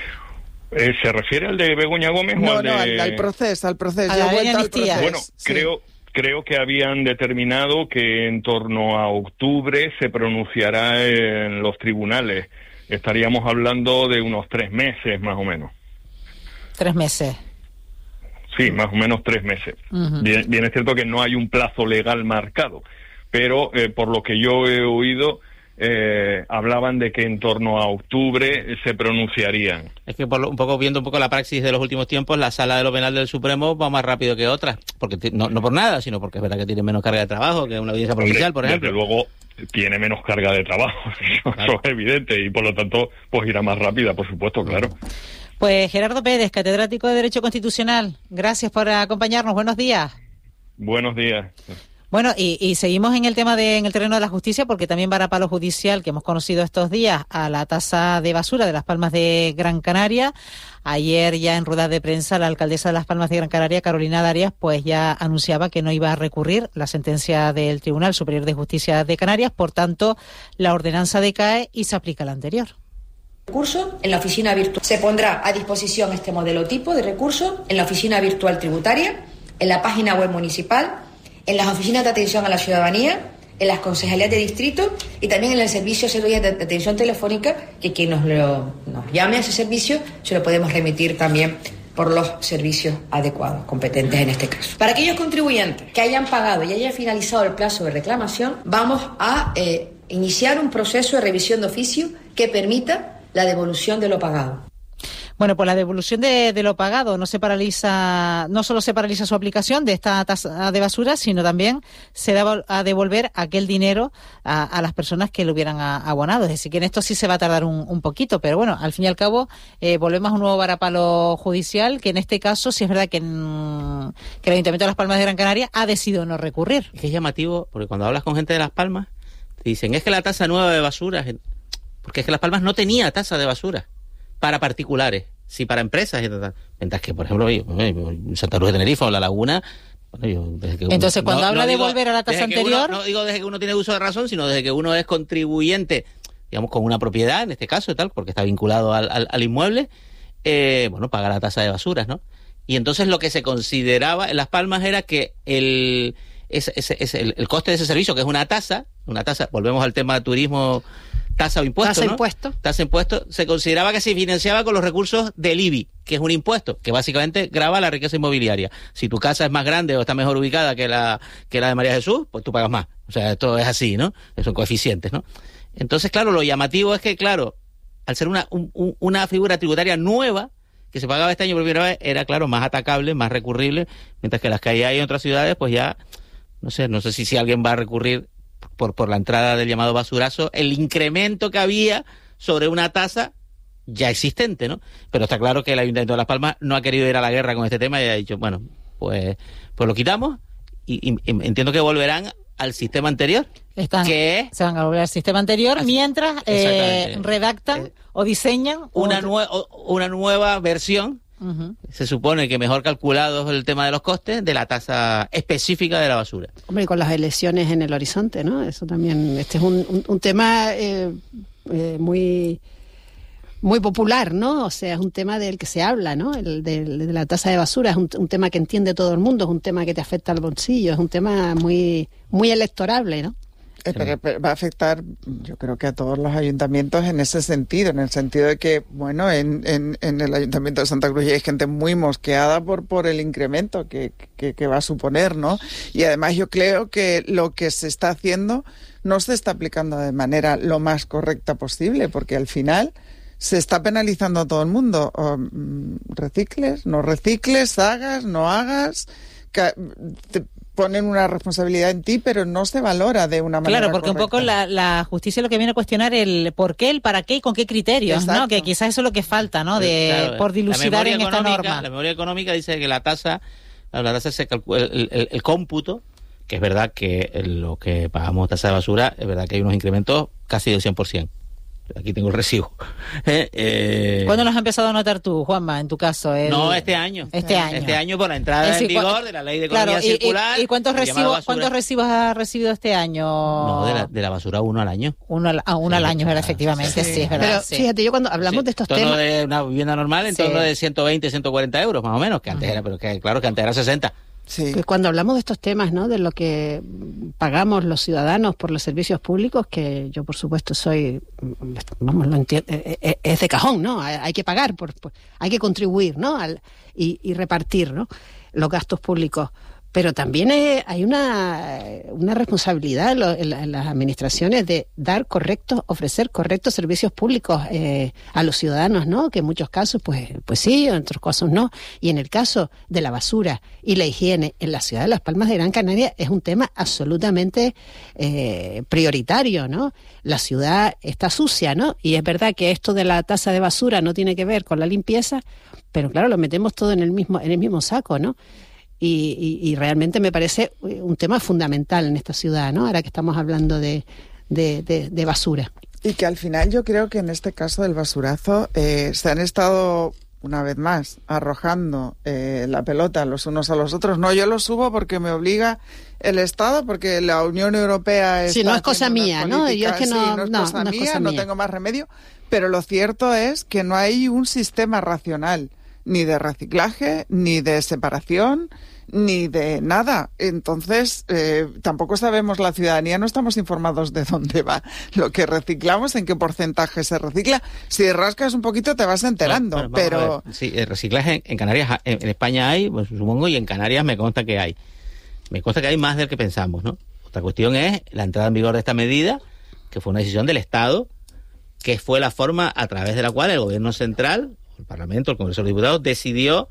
Eh, ¿Se refiere al de Begoña Gómez no, o al de...? No, al, al proceso, al proceso. A la vuelta al proceso. Bueno, sí. creo, creo que habían determinado que en torno a octubre se pronunciará en los tribunales. Estaríamos hablando de unos tres meses, más o menos. Tres meses. Sí, más o menos tres meses. Uh-huh. Bien, bien es cierto que no hay un plazo legal marcado, pero eh, por lo que yo he oído... Eh, hablaban de que en torno a octubre se pronunciarían. Es que por lo, un poco viendo un poco la praxis de los últimos tiempos, la Sala de lo Penal del Supremo va más rápido que otras, porque t- no, no por nada, sino porque es verdad que tiene menos carga de trabajo que una audiencia provincial, por ejemplo. Desde luego tiene menos carga de trabajo, claro. Eso es evidente, y por lo tanto pues irá más rápida, por supuesto, claro. Pues Gerardo Pérez, catedrático de Derecho Constitucional, gracias por acompañarnos, buenos días. Buenos días. Bueno, y, y seguimos en el tema de en el terreno de la justicia, porque también varapalo judicial que hemos conocido estos días a la tasa de basura de Las Palmas de Gran Canaria. Ayer ya en rueda de prensa la alcaldesa de Las Palmas de Gran Canaria, Carolina Darias, pues ya anunciaba que no iba a recurrir la sentencia del Tribunal Superior de Justicia de Canarias, por tanto la ordenanza decae y se aplica la anterior. Recurso en la oficina virtual. Se pondrá a disposición este modelo tipo de recurso en la oficina virtual tributaria, en la página web municipal, en las oficinas de atención a la ciudadanía, en las concejalías de distrito y también en el servicio de atención telefónica, que quien nos, lo, nos llame a ese servicio se lo podemos remitir también por los servicios adecuados, competentes en este caso. Para aquellos contribuyentes que hayan pagado y haya finalizado el plazo de reclamación, vamos a eh, iniciar un proceso de revisión de oficio que permita la devolución de lo pagado. Bueno, pues la devolución de, de lo pagado no se paraliza, no solo se paraliza su aplicación de esta tasa de basura, sino también se da a devolver aquel dinero a, a las personas que lo hubieran a, abonado. Es decir, que en esto sí se va a tardar un, un poquito, pero bueno, al fin y al cabo eh, volvemos a un nuevo varapalo judicial, que en este caso sí es verdad que, en, que el Ayuntamiento de Las Palmas de Gran Canaria ha decidido no recurrir. Es que es llamativo, porque cuando hablas con gente de Las Palmas, te dicen, es que la tasa nueva de basura, porque es que Las Palmas no tenía tasa de basura para particulares, sí para empresas y tal. Mientras que, por ejemplo, en Santa Cruz de Tenerife o La Laguna... Bueno, yo, desde que Entonces, uno, cuando no, habla no de digo, volver a la tasa anterior... Uno, no digo desde que uno tiene uso de razón, sino desde que uno es contribuyente, digamos, con una propiedad, en este caso, y tal, porque está vinculado al, al, al inmueble, eh, bueno, paga la tasa de basuras, ¿no? Y entonces lo que se consideraba en Las Palmas era que el, ese, ese, ese, el, el coste de ese servicio, que es una tasa, una tasa, volvemos al tema de turismo... Tasa o impuesto, Tasa ¿no? impuesto. Tasa impuesto. Se consideraba que se financiaba con los recursos del I B I, que es un impuesto que básicamente grava la riqueza inmobiliaria. Si tu casa es más grande o está mejor ubicada que la que la de María Jesús, pues tú pagas más. O sea, esto es así, ¿no? Son coeficientes, ¿no? Entonces, claro, lo llamativo es que, claro, al ser una un, una figura tributaria nueva que se pagaba este año por primera vez, era, claro, más atacable, más recurrible, mientras que las que hay en otras ciudades, pues ya, no sé, no sé si, si alguien va a recurrir por por la entrada del llamado basurazo, el incremento que había sobre una tasa ya existente, ¿no? Pero está claro que el Ayuntamiento de Las Palmas no ha querido ir a la guerra con este tema y ha dicho, bueno, pues pues lo quitamos y, y, y entiendo que volverán al sistema anterior. Están, que se van a volver al sistema anterior así, mientras eh, redactan eh, o diseñan una, nue- una nueva versión. Uh-huh. Se supone que mejor calculado es el tema de los costes de la tasa específica de la basura. Hombre, y con las elecciones en el horizonte, ¿no? Eso también, este es un, un, un tema eh, eh, muy muy popular, ¿no? O sea, es un tema del que se habla, ¿no? El de, de la tasa de basura es un, un tema que entiende todo el mundo, es un tema que te afecta al bolsillo, es un tema muy muy electorable, ¿no? Eh, pero, pero va a afectar, yo creo que a todos los ayuntamientos en ese sentido, en el sentido de que, bueno, en, en, en el Ayuntamiento de Santa Cruz hay gente muy mosqueada por, por el incremento que, que, que va a suponer, ¿no? Y además yo creo que lo que se está haciendo no se está aplicando de manera lo más correcta posible, porque al final se está penalizando a todo el mundo. Um, recicles, no recicles, hagas, no hagas... Te, ponen una responsabilidad en ti, pero no se valora de una manera Claro, porque correcta. un poco la, la justicia lo que viene a cuestionar el por qué, el para qué y con qué criterios, Exacto. ¿no? Que quizás eso es lo que falta, ¿no? De Claro, por dilucidar en esta norma. La memoria económica dice que la tasa, la tasa se calcula, el, el, el cómputo, que es verdad que lo que pagamos tasa de basura, es verdad que hay unos incrementos casi del cien por ciento. Aquí tengo el recibo. Eh, eh, ¿Cuándo los has empezado a notar tú, Juanma, en tu caso? El... No, este año. Este año. Este año por la entrada Es decir, en vigor cua- de la ley de economía claro, y, circular. y, ¿y cuántos el llamado recibos basura. cuántos recibos has recibido este año? No, de la, de la basura uno al año. Uno al, ah, uno al año, ¿verdad? Efectivamente, sí, es verdad. Pero sí. fíjate, yo cuando hablamos Sí, de estos en torno temas... de una vivienda normal en Sí. torno de ciento veinte, ciento cuarenta euros, más o menos, que antes era, pero que claro que antes era sesenta. Que cuando hablamos de estos temas, ¿no? De lo que pagamos los ciudadanos por los servicios públicos, que yo por supuesto soy, vamos, lo entiendo, es de cajón, ¿no? Hay que pagar, por, por- hay que contribuir, ¿no? Al, y, y repartir, ¿no? Los gastos públicos. Pero también eh, hay una, una responsabilidad en, lo- en la- en las administraciones de dar correctos, ofrecer correctos servicios públicos eh, a los ciudadanos, ¿no? Que en muchos casos, pues, pues sí, en otros casos no. Y en el caso de la basura y la higiene en la ciudad de Las Palmas de Gran Canaria es un tema absolutamente eh, prioritario, ¿no? La ciudad está sucia, ¿no? Y es verdad que esto de la tasa de basura no tiene que ver con la limpieza, pero claro, lo metemos todo en el mismo, en el mismo saco, ¿no? Y, y, y realmente me parece un tema fundamental en esta ciudad, ¿no? Ahora que estamos hablando de, de, de, de basura. Y que al final yo creo que en este caso del basurazo eh, se han estado, una vez más, arrojando eh, la pelota los unos a los otros. No, yo lo subo porque me obliga el Estado, porque la Unión Europea Sí, está no es cosa haciendo mía, unas ¿no? Yo es políticas- que no- sí, no es no, cosa no es mía, cosa no mía. tengo más remedio, pero lo cierto es que no hay un sistema racional ni de reciclaje, ni de separación, ni de nada. Entonces, eh, tampoco sabemos, la ciudadanía no estamos informados de dónde va lo que reciclamos, en qué porcentaje se recicla. Si rascas un poquito te vas enterando, Bueno, vamos a pero... ver. Sí, el reciclaje en Canarias, en, en España hay, pues supongo, y en Canarias me consta que hay. Me consta que hay más del que pensamos, ¿no? Otra cuestión es la entrada en vigor de esta medida, que fue una decisión del Estado, que fue la forma a través de la cual el gobierno central, el Parlamento, el Congreso de los Diputados, decidió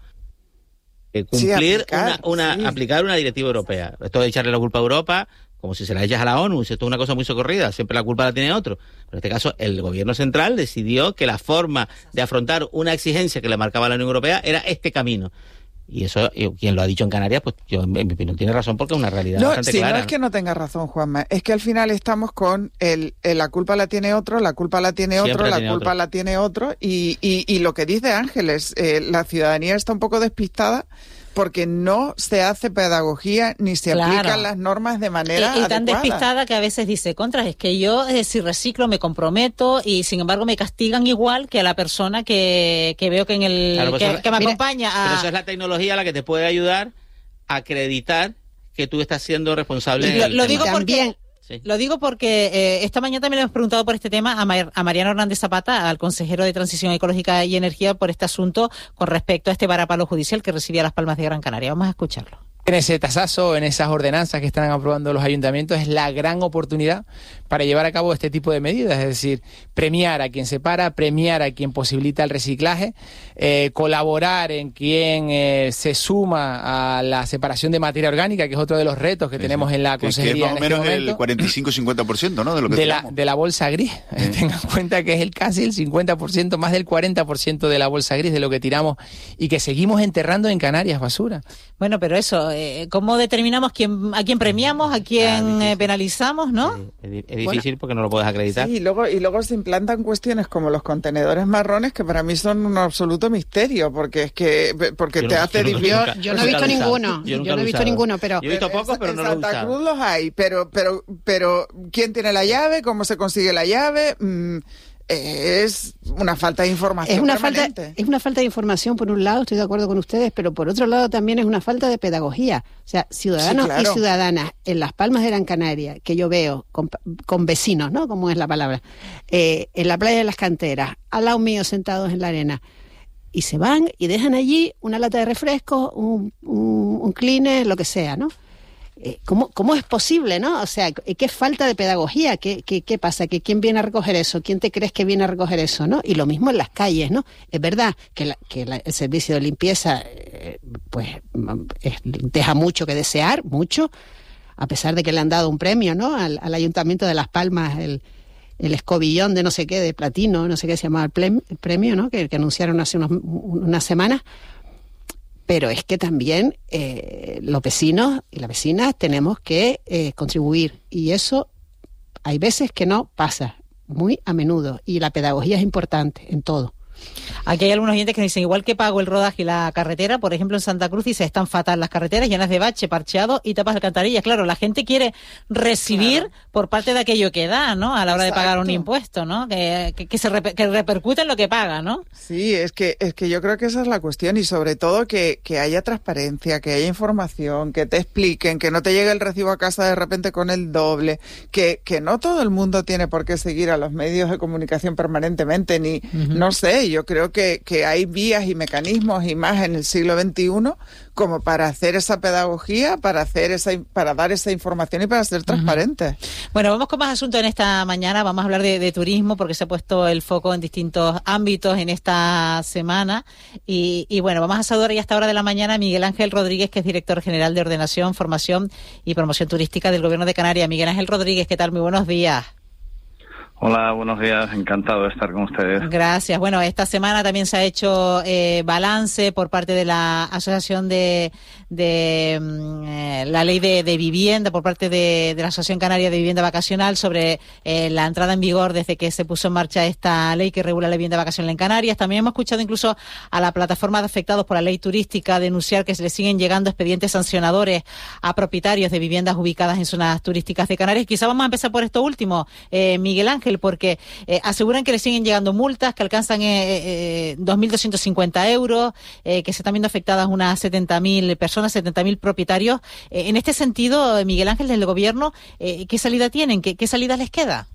eh, Sí, cumplir aplicar, una, una sí. aplicar una directiva europea. Esto de echarle la culpa a Europa, como si se la echas a la ONU, esto es una cosa muy socorrida, siempre la culpa la tiene otro. Pero en este caso, el gobierno central decidió que la forma de afrontar una exigencia que le marcaba la Unión Europea era este camino. Y eso, eh, quien lo ha dicho en Canarias, pues yo, en mi opinión, tiene razón porque es una realidad No, bastante si clara. no es que no tenga razón, Juanma, es que al final estamos con el, el la culpa la tiene otro, la culpa la tiene Siempre otro, la la tiene culpa otro. la tiene otro, y, y, y lo que dice Ángeles, eh, la ciudadanía está un poco despistada porque no se hace pedagogía ni se Claro. aplican las normas de manera Y, y tan adecuada. despistada que a veces dice, contra, es que yo eh, si reciclo me comprometo y sin embargo me castigan igual que a la persona que, que veo que en el Claro, pues que, eso- que me mira, acompaña a... Pero eso es la tecnología la que te puede ayudar a acreditar que tú estás siendo responsable. Y lo, del lo tema. digo porque Sí. lo digo porque eh, esta mañana también le hemos preguntado por este tema a, Mar- a Mariano Hernández Zapata, al consejero de Transición Ecológica y Energía, por este asunto con respecto a este varapalo judicial que recibía Las Palmas de Gran Canaria. Vamos a escucharlo. En ese tasazo, en esas ordenanzas que están aprobando los ayuntamientos, es la gran oportunidad para llevar a cabo este tipo de medidas, es decir, premiar a quien separa, premiar a quien posibilita el reciclaje, eh, colaborar en quien eh, se suma a la separación de materia orgánica, que es otro de los retos que Sí, tenemos sí. en la Que- que es consejería más o en este menos el momento. cuarenta y cinco cincuenta por ciento, ¿no? De lo que de la, tiramos. de la bolsa gris. Tengan en cuenta que es el casi el cincuenta por ciento, más del cuarenta por ciento de la bolsa gris de lo que tiramos y que seguimos enterrando en Canarias basura. Bueno, pero eso, eh, ¿cómo determinamos quién, a quién premiamos, a quién eh, penalizamos, no? Es, di- es difícil porque no lo puedes acreditar. Sí, y luego, y luego se implantan cuestiones como los contenedores marrones que para mí son un absoluto misterio, porque es que porque Yo te no- hace yo no- difícil. nunca- yo no he visto ninguno. Yo no he visto ninguno, pero Yo he visto pocos, pero en no lo he Santa usado. Cruz los hay, pero pero pero ¿quién tiene la llave? ¿Cómo se consigue la llave? Mm, es una falta de información Es una, falta, permanente. es una falta de información por un lado, estoy de acuerdo con ustedes, pero por otro lado también es una falta de pedagogía. O sea, ciudadanos Sí, claro. y ciudadanas en Las Palmas de Gran Canaria, que yo veo con, con vecinos, ¿no? Como es la palabra, eh, en la playa de las Canteras, al lado mío sentados en la arena, y se van y dejan allí una lata de refresco, un, un, un Kleenex, lo que sea, ¿no? Eh, ¿Cómo, ¿Cómo es posible, no? O sea, ¿qué falta de pedagogía? ¿Qué, qué, qué pasa? ¿Que ¿Quién viene a recoger eso? ¿Quién te crees que viene a recoger eso, no? Y lo mismo en las calles, ¿no? Es verdad que, la, que la, el servicio de limpieza eh, pues es, deja mucho que desear, mucho, a pesar de que le han dado un premio, ¿no? Al, al Ayuntamiento de Las Palmas, el, el escobillón de no sé qué, de platino, no sé qué se llamaba el, plem, el premio, ¿no? Que, que anunciaron hace unos, unas semanas. Pero es que también eh, los vecinos y las vecinas tenemos que eh, contribuir, y eso hay veces que no pasa, muy a menudo, y la pedagogía es importante en todo. Aquí hay algunos oyentes que dicen, igual que pago el rodaje y la carretera, por ejemplo en Santa Cruz dice, están fatal las carreteras, llenas de bache, parcheado y tapas de alcantarillas. Claro, la gente quiere recibir claro. por parte de aquello que da, ¿no? A la hora Exacto. de pagar un impuesto, ¿no? Que, que, que se reper, que repercute en lo que paga, ¿no? Sí, es que es que yo creo que esa es la cuestión, y sobre todo que, que haya transparencia, que haya información, que te expliquen, que no te llegue el recibo a casa de repente con el doble, que, que no todo el mundo tiene por qué seguir a los medios de comunicación permanentemente, ni, uh-huh. no sé, yo creo que, que hay vías y mecanismos y más en el siglo veintiuno como para hacer esa pedagogía, para hacer esa, para dar esa información y para ser transparentes. Uh-huh. Bueno, vamos con más asuntos en esta mañana. Vamos a hablar de, de turismo, porque se ha puesto el foco en distintos ámbitos en esta semana. Y, y bueno, vamos a saludar ya a esta hora de la mañana a Miguel Ángel Rodríguez, que es director general de Ordenación, Formación y Promoción Turística del Gobierno de Canarias. Miguel Ángel Rodríguez, ¿qué tal? Muy buenos días. Hola, buenos días, encantado de estar con ustedes. Gracias. Bueno, esta semana también se ha hecho eh, balance por parte de la Asociación de, de eh, la Ley de, de Vivienda, por parte de, de la Asociación Canaria de Vivienda Vacacional, sobre eh, la entrada en vigor desde que se puso en marcha esta ley que regula la vivienda vacacional en Canarias. También hemos escuchado incluso a la plataforma de afectados por la ley turística denunciar que se le siguen llegando expedientes sancionadores a propietarios de viviendas ubicadas en zonas turísticas de Canarias. Quizá vamos a empezar por esto último, eh, Miguel Ángel, porque eh, aseguran que le siguen llegando multas que alcanzan eh, eh, dos mil doscientos cincuenta euros, eh, que se están viendo afectadas unas setenta mil personas, setenta mil propietarios. Eh, en este sentido, Miguel Ángel, desde el Gobierno, eh, ¿qué salida tienen? ¿Qué, qué salida les queda?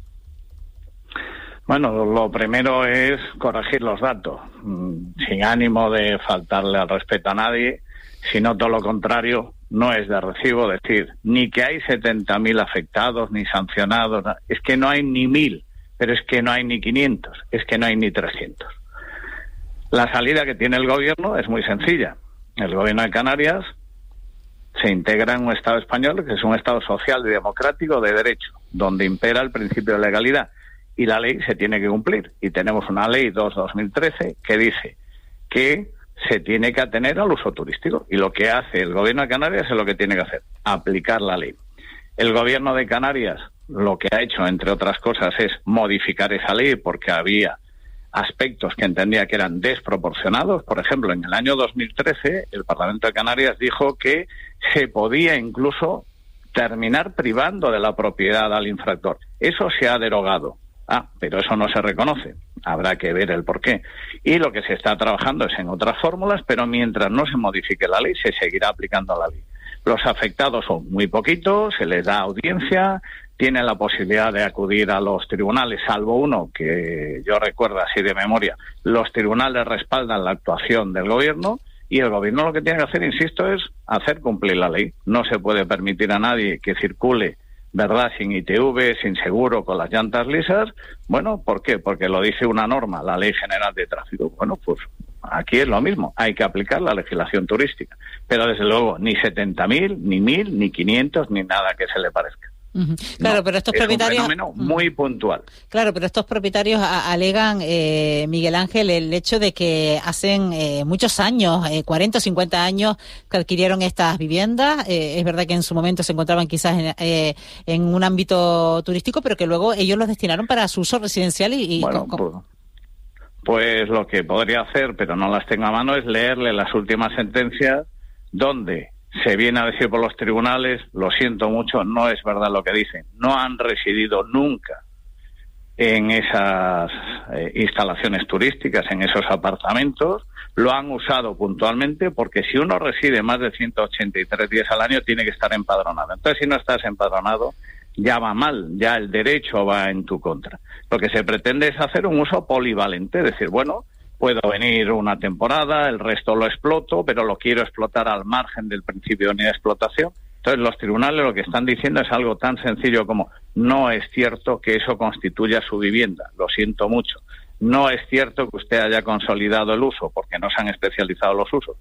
Bueno, lo primero es corregir los datos, sin ánimo de faltarle al respeto a nadie, sino todo lo contrario. No es de recibo decir ni que hay setenta mil afectados, ni sancionados, es que no hay ni mil, pero es que no hay ni quinientos, es que no hay ni trescientos. La salida que tiene el Gobierno es muy sencilla. El Gobierno de Canarias se integra en un Estado español que es un Estado social y democrático de derecho, donde impera el principio de legalidad, y la ley se tiene que cumplir. Y tenemos una ley dos barra dos mil trece que dice que se tiene que atener al uso turístico, y lo que hace el Gobierno de Canarias es lo que tiene que hacer, aplicar la ley. El Gobierno de Canarias lo que ha hecho, entre otras cosas, es modificar esa ley porque había aspectos que entendía que eran desproporcionados. Por ejemplo, en el año dos mil trece el Parlamento de Canarias dijo que se podía incluso terminar privando de la propiedad al infractor. Eso se ha derogado. Ah, pero eso no se reconoce. Habrá que ver el porqué. Y lo que se está trabajando es en otras fórmulas, pero mientras no se modifique la ley, se seguirá aplicando la ley. Los afectados son muy poquitos, se les da audiencia, tienen la posibilidad de acudir a los tribunales, salvo uno que yo recuerdo así de memoria. Los tribunales respaldan la actuación del Gobierno, y el Gobierno lo que tiene que hacer, insisto, es hacer cumplir la ley. No se puede permitir a nadie que circule, ¿verdad?, sin I T V, sin seguro, con las llantas lisas. Bueno, ¿por qué? Porque lo dice una norma, la Ley General de Tráfico. Bueno, pues aquí es lo mismo, hay que aplicar la legislación turística. Pero desde luego, ni setenta mil, ni mil, ni quinientos, ni nada que se le parezca. Uh-huh. Claro, no, pero estos es propietarios... un fenómeno muy puntual. Claro, pero estos propietarios a- alegan, eh, Miguel Ángel, el hecho de que hacen eh, muchos años, eh, cuarenta o cincuenta años, que adquirieron estas viviendas. Eh, es verdad que en su momento se encontraban quizás en, eh, en un ámbito turístico, pero que luego ellos los destinaron para su uso residencial y... y bueno, con, pues, pues lo que podría hacer, pero no las tengo a mano, es leerle las últimas sentencias donde se viene a decir por los tribunales, lo siento mucho, no es verdad lo que dicen. No han residido nunca en esas eh, instalaciones turísticas, en esos apartamentos. Lo han usado puntualmente porque si uno reside más de ciento ochenta y tres días al año tiene que estar empadronado. Entonces, si no estás empadronado, ya va mal, ya el derecho va en tu contra. Lo que se pretende es hacer un uso polivalente, es decir, bueno, puedo venir una temporada, el resto lo exploto, pero lo quiero explotar al margen del principio de unidad de explotación. Entonces, los tribunales lo que están diciendo es algo tan sencillo como: no es cierto que eso constituya su vivienda, lo siento mucho. No es cierto que usted haya consolidado el uso, porque no se han especializado los usos.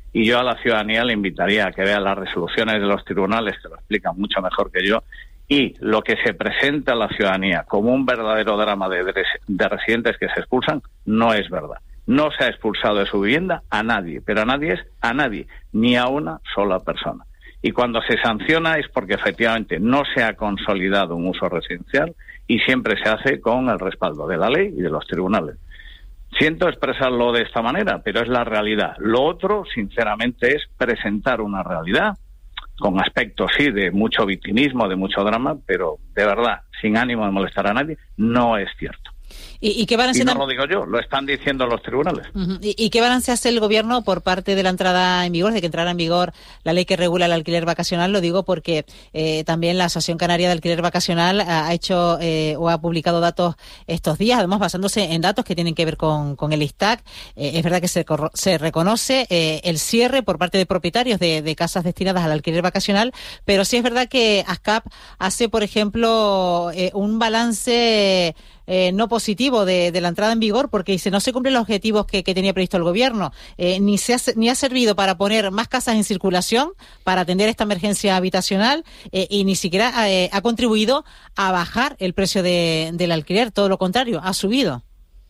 y yo a la ciudadanía le invitaría a que vea las resoluciones de los tribunales, que lo explican mucho mejor que yo, y lo que se presenta a la ciudadanía como un verdadero drama de, de residentes que se expulsan, no es verdad. No se ha expulsado de su vivienda a nadie, pero a nadie es a nadie, ni a una sola persona. Y cuando se sanciona es porque efectivamente no se ha consolidado un uso residencial y siempre se hace con el respaldo de la ley y de los tribunales. Siento expresarlo de esta manera, pero es la realidad. Lo otro, sinceramente, es presentar una realidad con aspectos, sí, de mucho victimismo, de mucho drama, pero de verdad, sin ánimo de molestar a nadie, no es cierto. ¿Y, y qué balance y no lo digo yo, lo están diciendo los tribunales. Uh-huh. ¿Y, ¿Y qué balance hace el Gobierno por parte de la entrada en vigor, de que entrara en vigor la ley que regula el alquiler vacacional? Lo digo porque eh, también la Asociación Canaria de Alquiler Vacacional ha hecho eh, o ha publicado datos estos días, además basándose en datos que tienen que ver con, con el ISTAC. Eh, es verdad que se, se reconoce eh, el cierre por parte de propietarios de, de casas destinadas al alquiler vacacional, pero sí es verdad que ASCAP hace, por ejemplo, eh, un balance Eh, no positivo de, de la entrada en vigor, porque dice no se cumplen los objetivos que, que tenía previsto el Gobierno, eh, ni, se ha, ni ha servido para poner más casas en circulación para atender esta emergencia habitacional eh, y ni siquiera eh, ha contribuido a bajar el precio de, del alquiler, todo lo contrario, ha subido.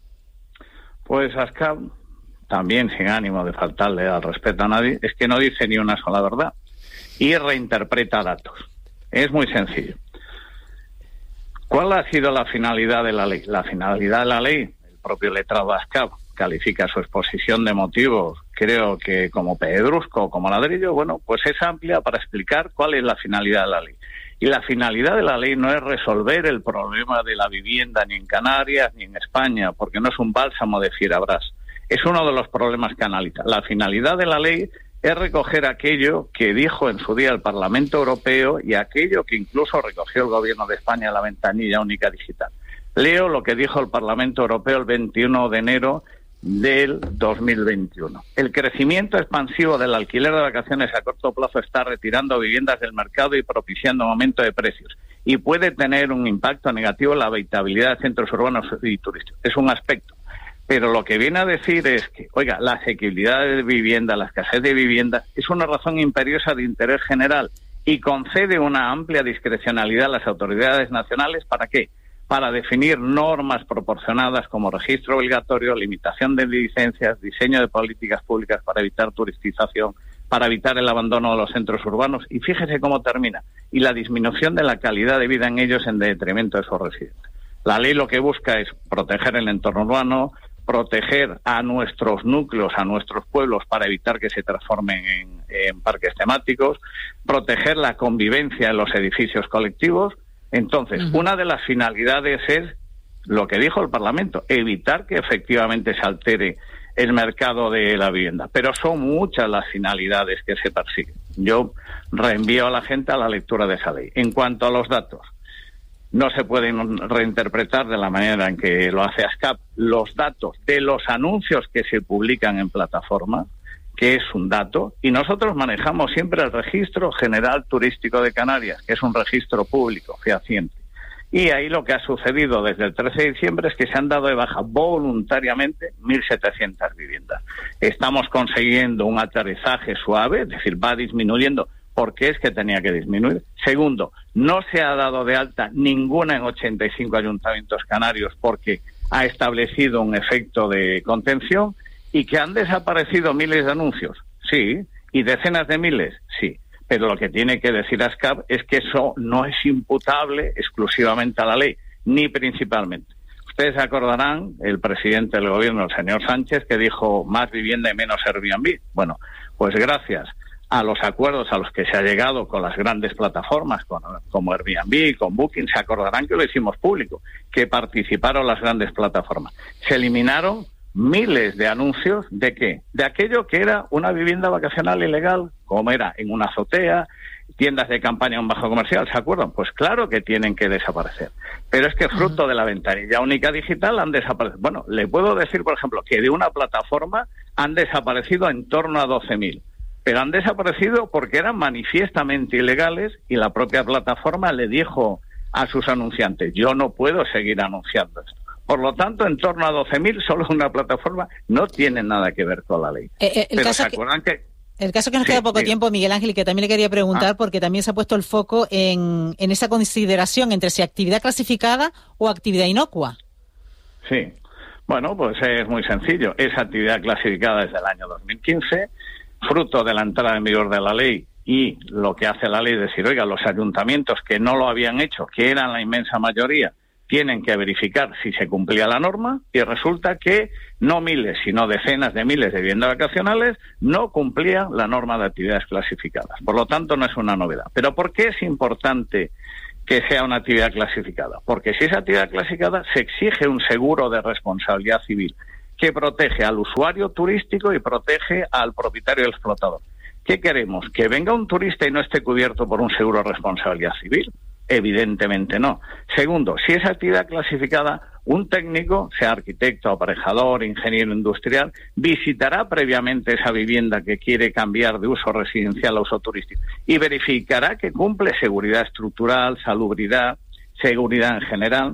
Pues ASCAP, también sin ánimo de faltarle al respeto a nadie, es que no dice ni una sola verdad y reinterpreta datos. Es muy sencillo. ¿Cuál ha sido la finalidad de la ley? La finalidad de la ley, el propio letrado ASCAP califica su exposición de motivos, creo que como pedrusco, como ladrillo, bueno, pues es amplia para explicar cuál es la finalidad de la ley. Y la finalidad de la ley no es resolver el problema de la vivienda ni en Canarias ni en España, porque no es un bálsamo de fierabrás. Es uno de los problemas que analiza. La finalidad de la ley es recoger aquello que dijo en su día el Parlamento Europeo y aquello que incluso recogió el Gobierno de España en la ventanilla única digital. Leo lo que dijo el Parlamento Europeo el veintiuno de enero del dos mil veintiuno. El crecimiento expansivo del alquiler de vacaciones a corto plazo está retirando viviendas del mercado y propiciando un aumento de precios y puede tener un impacto negativo en la habitabilidad de centros urbanos y turísticos. Es un aspecto. Pero lo que viene a decir es que, oiga, la asequibilidad de vivienda, la escasez de vivienda, es una razón imperiosa de interés general y concede una amplia discrecionalidad a las autoridades nacionales. ¿Para qué? Para definir normas proporcionadas como registro obligatorio, limitación de licencias, diseño de políticas públicas para evitar turistización, para evitar el abandono de los centros urbanos. Y fíjese cómo termina. Y la disminución de la calidad de vida en ellos en detrimento de esos residentes. La ley lo que busca es proteger el entorno urbano, proteger a nuestros núcleos, a nuestros pueblos, para evitar que se transformen en, en parques temáticos, proteger la convivencia en los edificios colectivos. Entonces, uh-huh. una de las finalidades es lo que dijo el Parlamento, evitar que efectivamente se altere el mercado de la vivienda. Pero son muchas las finalidades que se persiguen. Yo reenvío a la gente a la lectura de esa ley. En cuanto a los datos, no se pueden reinterpretar de la manera en que lo hace ASCAP los datos de los anuncios que se publican en plataforma, que es un dato, y nosotros manejamos siempre el Registro General Turístico de Canarias, que es un registro público, fehaciente. Y ahí lo que ha sucedido desde el trece de diciembre es que se han dado de baja voluntariamente mil setecientas viviendas. Estamos consiguiendo un aterrizaje suave, es decir, va disminuyendo, porque es que tenía que disminuir. Segundo, no se ha dado de alta ninguna en ochenta y cinco ayuntamientos canarios porque ha establecido un efecto de contención. ¿Y que han desaparecido miles de anuncios? Sí. ¿Y decenas de miles? Sí. Pero lo que tiene que decir ASCAP es que eso no es imputable exclusivamente a la ley, ni principalmente. Ustedes se acordarán, el presidente del gobierno, el señor Sánchez, que dijo más vivienda y menos Airbnb. Bueno, pues gracias a los acuerdos a los que se ha llegado con las grandes plataformas, con, como Airbnb, con Booking, se acordarán que lo hicimos público, que participaron las grandes plataformas. Se eliminaron miles de anuncios de qué, de aquello que era una vivienda vacacional ilegal, como era en una azotea, tiendas de campaña en un bajo comercial, ¿se acuerdan? Pues claro que tienen que desaparecer. Pero es que fruto de la ventanilla única digital han desaparecido. Bueno, le puedo decir, por ejemplo, que de una plataforma han desaparecido en torno a doce mil. Pero han desaparecido porque eran manifiestamente ilegales y la propia plataforma le dijo a sus anunciantes, yo no puedo seguir anunciando esto. Por lo tanto, en torno a doce mil, solo una plataforma, no tiene nada que ver con la ley. Eh, eh, el Pero caso ¿se acuerdan que... que... El caso que nos Sí, queda poco sí. tiempo, Miguel Ángel, y que también le quería preguntar, Ah. porque también se ha puesto el foco en, en esa consideración entre si actividad clasificada o actividad inocua. Sí. Bueno, pues es muy sencillo. Esa actividad clasificada desde el año dos mil quince, fruto de la entrada en vigor de la ley, y lo que hace la ley es decir, oiga, los ayuntamientos que no lo habían hecho, que eran la inmensa mayoría, tienen que verificar si se cumplía la norma, y resulta que no miles, sino decenas de miles de viviendas vacacionales no cumplían la norma de actividades clasificadas. Por lo tanto, no es una novedad. ¿Pero por qué es importante que sea una actividad clasificada? Porque si es actividad clasificada, se exige un seguro de responsabilidad civil que protege al usuario turístico y protege al propietario y al explotador. ¿Qué queremos? ¿Que venga un turista y no esté cubierto por un seguro de responsabilidad civil? Evidentemente no. Segundo, si es actividad clasificada, un técnico, sea arquitecto, aparejador, ingeniero industrial, visitará previamente esa vivienda que quiere cambiar de uso residencial a uso turístico y verificará que cumple seguridad estructural, salubridad, seguridad en general.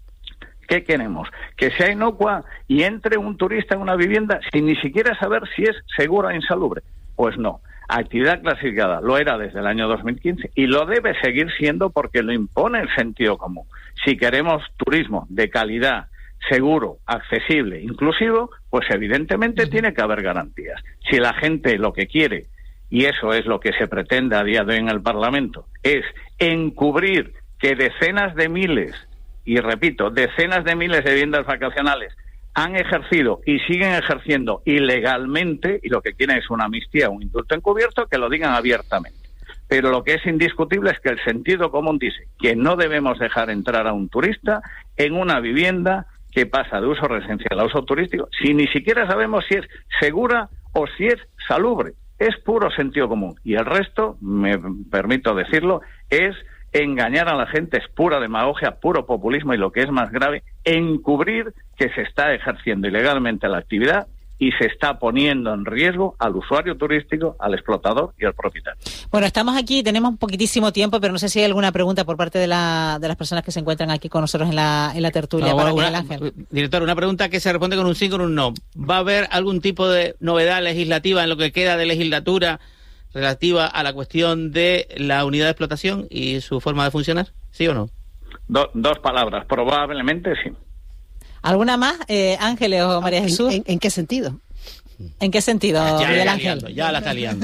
¿Qué queremos? ¿Que sea inocua y entre un turista en una vivienda sin ni siquiera saber si es segura o insalubre? Pues no. Actividad clasificada lo era desde el año dos mil quince y lo debe seguir siendo porque lo impone el sentido común. Si queremos turismo de calidad, seguro, accesible, inclusivo, pues evidentemente tiene que haber garantías. Si la gente lo que quiere, y eso es lo que se pretende a día de hoy en el Parlamento, es encubrir que decenas de miles, y repito, decenas de miles de viviendas vacacionales han ejercido y siguen ejerciendo ilegalmente, y lo que quieren es una amnistía, un indulto encubierto, que lo digan abiertamente. Pero lo que es indiscutible es que el sentido común dice que no debemos dejar entrar a un turista en una vivienda que pasa de uso residencial a uso turístico, si ni siquiera sabemos si es segura o si es salubre. Es puro sentido común. Y el resto, me permito decirlo, es engañar a la gente, es pura demagogia, puro populismo, y lo que es más grave, encubrir que se está ejerciendo ilegalmente la actividad y se está poniendo en riesgo al usuario turístico, al explotador y al propietario. Bueno, estamos aquí, tenemos un poquitísimo tiempo, pero no sé si hay alguna pregunta por parte de, la, de las personas que se encuentran aquí con nosotros en la, en la tertulia. No, para bueno, Miguel una- Ángel. Director, una pregunta que se responde con un sí, con un no. ¿Va a haber algún tipo de novedad legislativa en lo que queda de legislatura relativa a la cuestión de la unidad de explotación y su forma de funcionar? ¿Sí o no? Do- dos palabras, probablemente sí. ¿Alguna más, eh, Ángeles o María Jesús? ¿En, en qué sentido? ¿En qué sentido, Ya la Miguel está Ángel? liando, ya la está liando.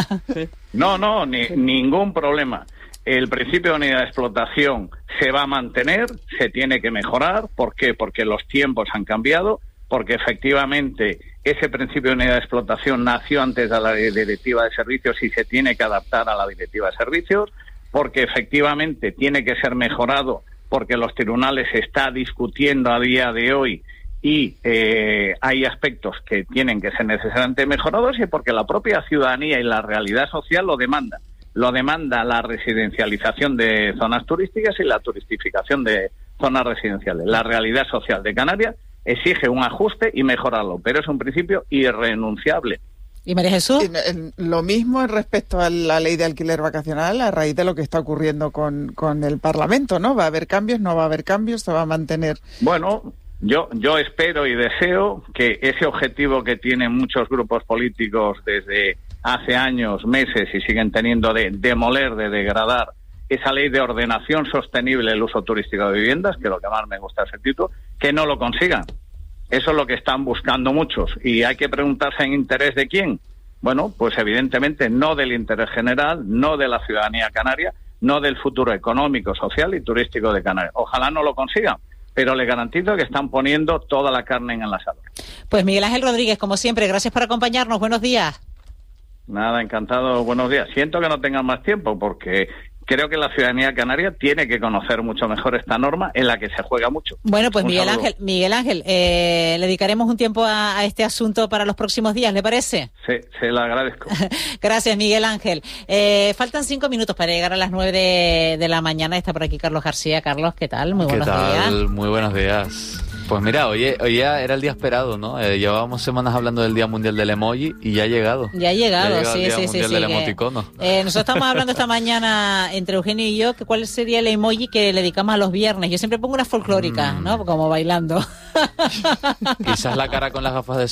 No, no, ni, ningún problema. El principio de unidad de explotación se va a mantener, se tiene que mejorar. ¿Por qué? Porque los tiempos han cambiado, porque efectivamente ese principio de unidad de explotación nació antes de la directiva de servicios y se tiene que adaptar a la directiva de servicios, porque efectivamente tiene que ser mejorado, porque los tribunales se está discutiendo a día de hoy y eh, hay aspectos que tienen que ser necesariamente mejorados, y porque la propia ciudadanía y la realidad social lo demanda. Lo demanda la residencialización de zonas turísticas y la turistificación de zonas residenciales. La realidad social de Canarias exige un ajuste y mejorarlo, pero es un principio irrenunciable. ¿Y María Jesús? En- en- lo mismo en respecto a la ley de alquiler vacacional, a raíz de lo que está ocurriendo con, con el Parlamento, ¿no? ¿Va a haber cambios? ¿No va a haber cambios? ¿Se va a mantener? Bueno, yo, yo espero y deseo que ese objetivo que tienen muchos grupos políticos desde hace años, meses, y siguen teniendo de demoler, de degradar esa ley de ordenación sostenible del uso turístico de viviendas, que es lo que más me gusta ese título, que no lo consigan. Eso es lo que están buscando muchos. Y hay que preguntarse en interés de quién. Bueno, pues evidentemente no del interés general, no de la ciudadanía canaria, no del futuro económico, social y turístico de Canarias. Ojalá no lo consigan, pero le garantizo que están poniendo toda la carne en el asador. Pues Miguel Ángel Rodríguez, como siempre, gracias por acompañarnos. Buenos días. Nada, encantado, buenos días. Siento que no tengan más tiempo porque creo que la ciudadanía canaria tiene que conocer mucho mejor esta norma en la que se juega mucho. Bueno, pues Un Miguel saludo. Ángel, Miguel Ángel, eh, le dedicaremos un tiempo a, a este asunto para los próximos días, ¿le parece? Se, se lo agradezco. Gracias, Miguel Ángel. Eh, faltan cinco minutos para llegar a las nueve de, de la mañana. Está por aquí Carlos García. Carlos, ¿qué tal? Muy buenos ¿Qué tal? días. Muy buenos días. Pues mira, hoy, hoy ya era el día esperado, ¿no? Eh, llevábamos semanas hablando del Día Mundial del Emoji y ya ha llegado. Ya ha llegado, Ya ha llegado sí, el Día sí, sí, Mundial sí, del que- emoticono. Eh, nosotros estamos hablando esta mañana entre Eugenio y yo que cuál sería el emoji que le dedicamos a los viernes. Yo siempre pongo una folclórica, Mm. ¿no? Como bailando. Quizás la cara con las gafas de sol.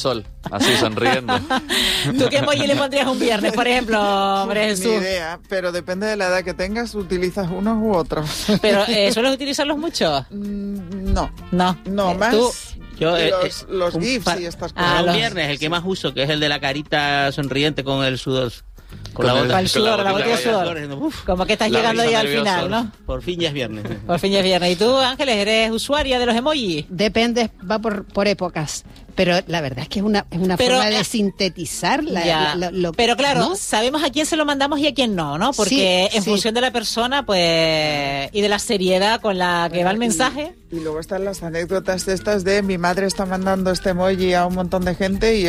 así sonriendo. ¿Tú qué emoji le pondrías un viernes, por ejemplo, hombre Jesús? Ni idea, pero depende de la edad que tengas, utilizas unos u otros. Pero, eh, ¿sueles utilizarlos mucho? Mm, no. No. No, Eh, más ¿tú? Yo, eh, los, eh, los un GIFs par- y estas Ah, cosas. un viernes, el que más uso, que es el de la carita sonriente con el sudor. Con, Con la el- bota. con el sudor, la gotita gotita de sudor. diciendo, "Uf, Como que estás la llegando risa ya al nerviosa, final, ¿no? Por fin ya es viernes. Por fin ya es viernes. ¿Y tú, Ángeles, eres usuaria de los emojis? Depende, va por, por épocas. Pero la verdad es que es una, es una Pero, forma de eh, sintetizar la, Ya. la- lo- lo- Pero claro, ¿no? sabemos a quién se lo mandamos y a quién no, ¿no? Porque Sí, en sí. función de la persona, pues, y de la seriedad con la que va el mensaje. Y luego están las anécdotas estas de mi madre está mandando este emoji a un montón de gente y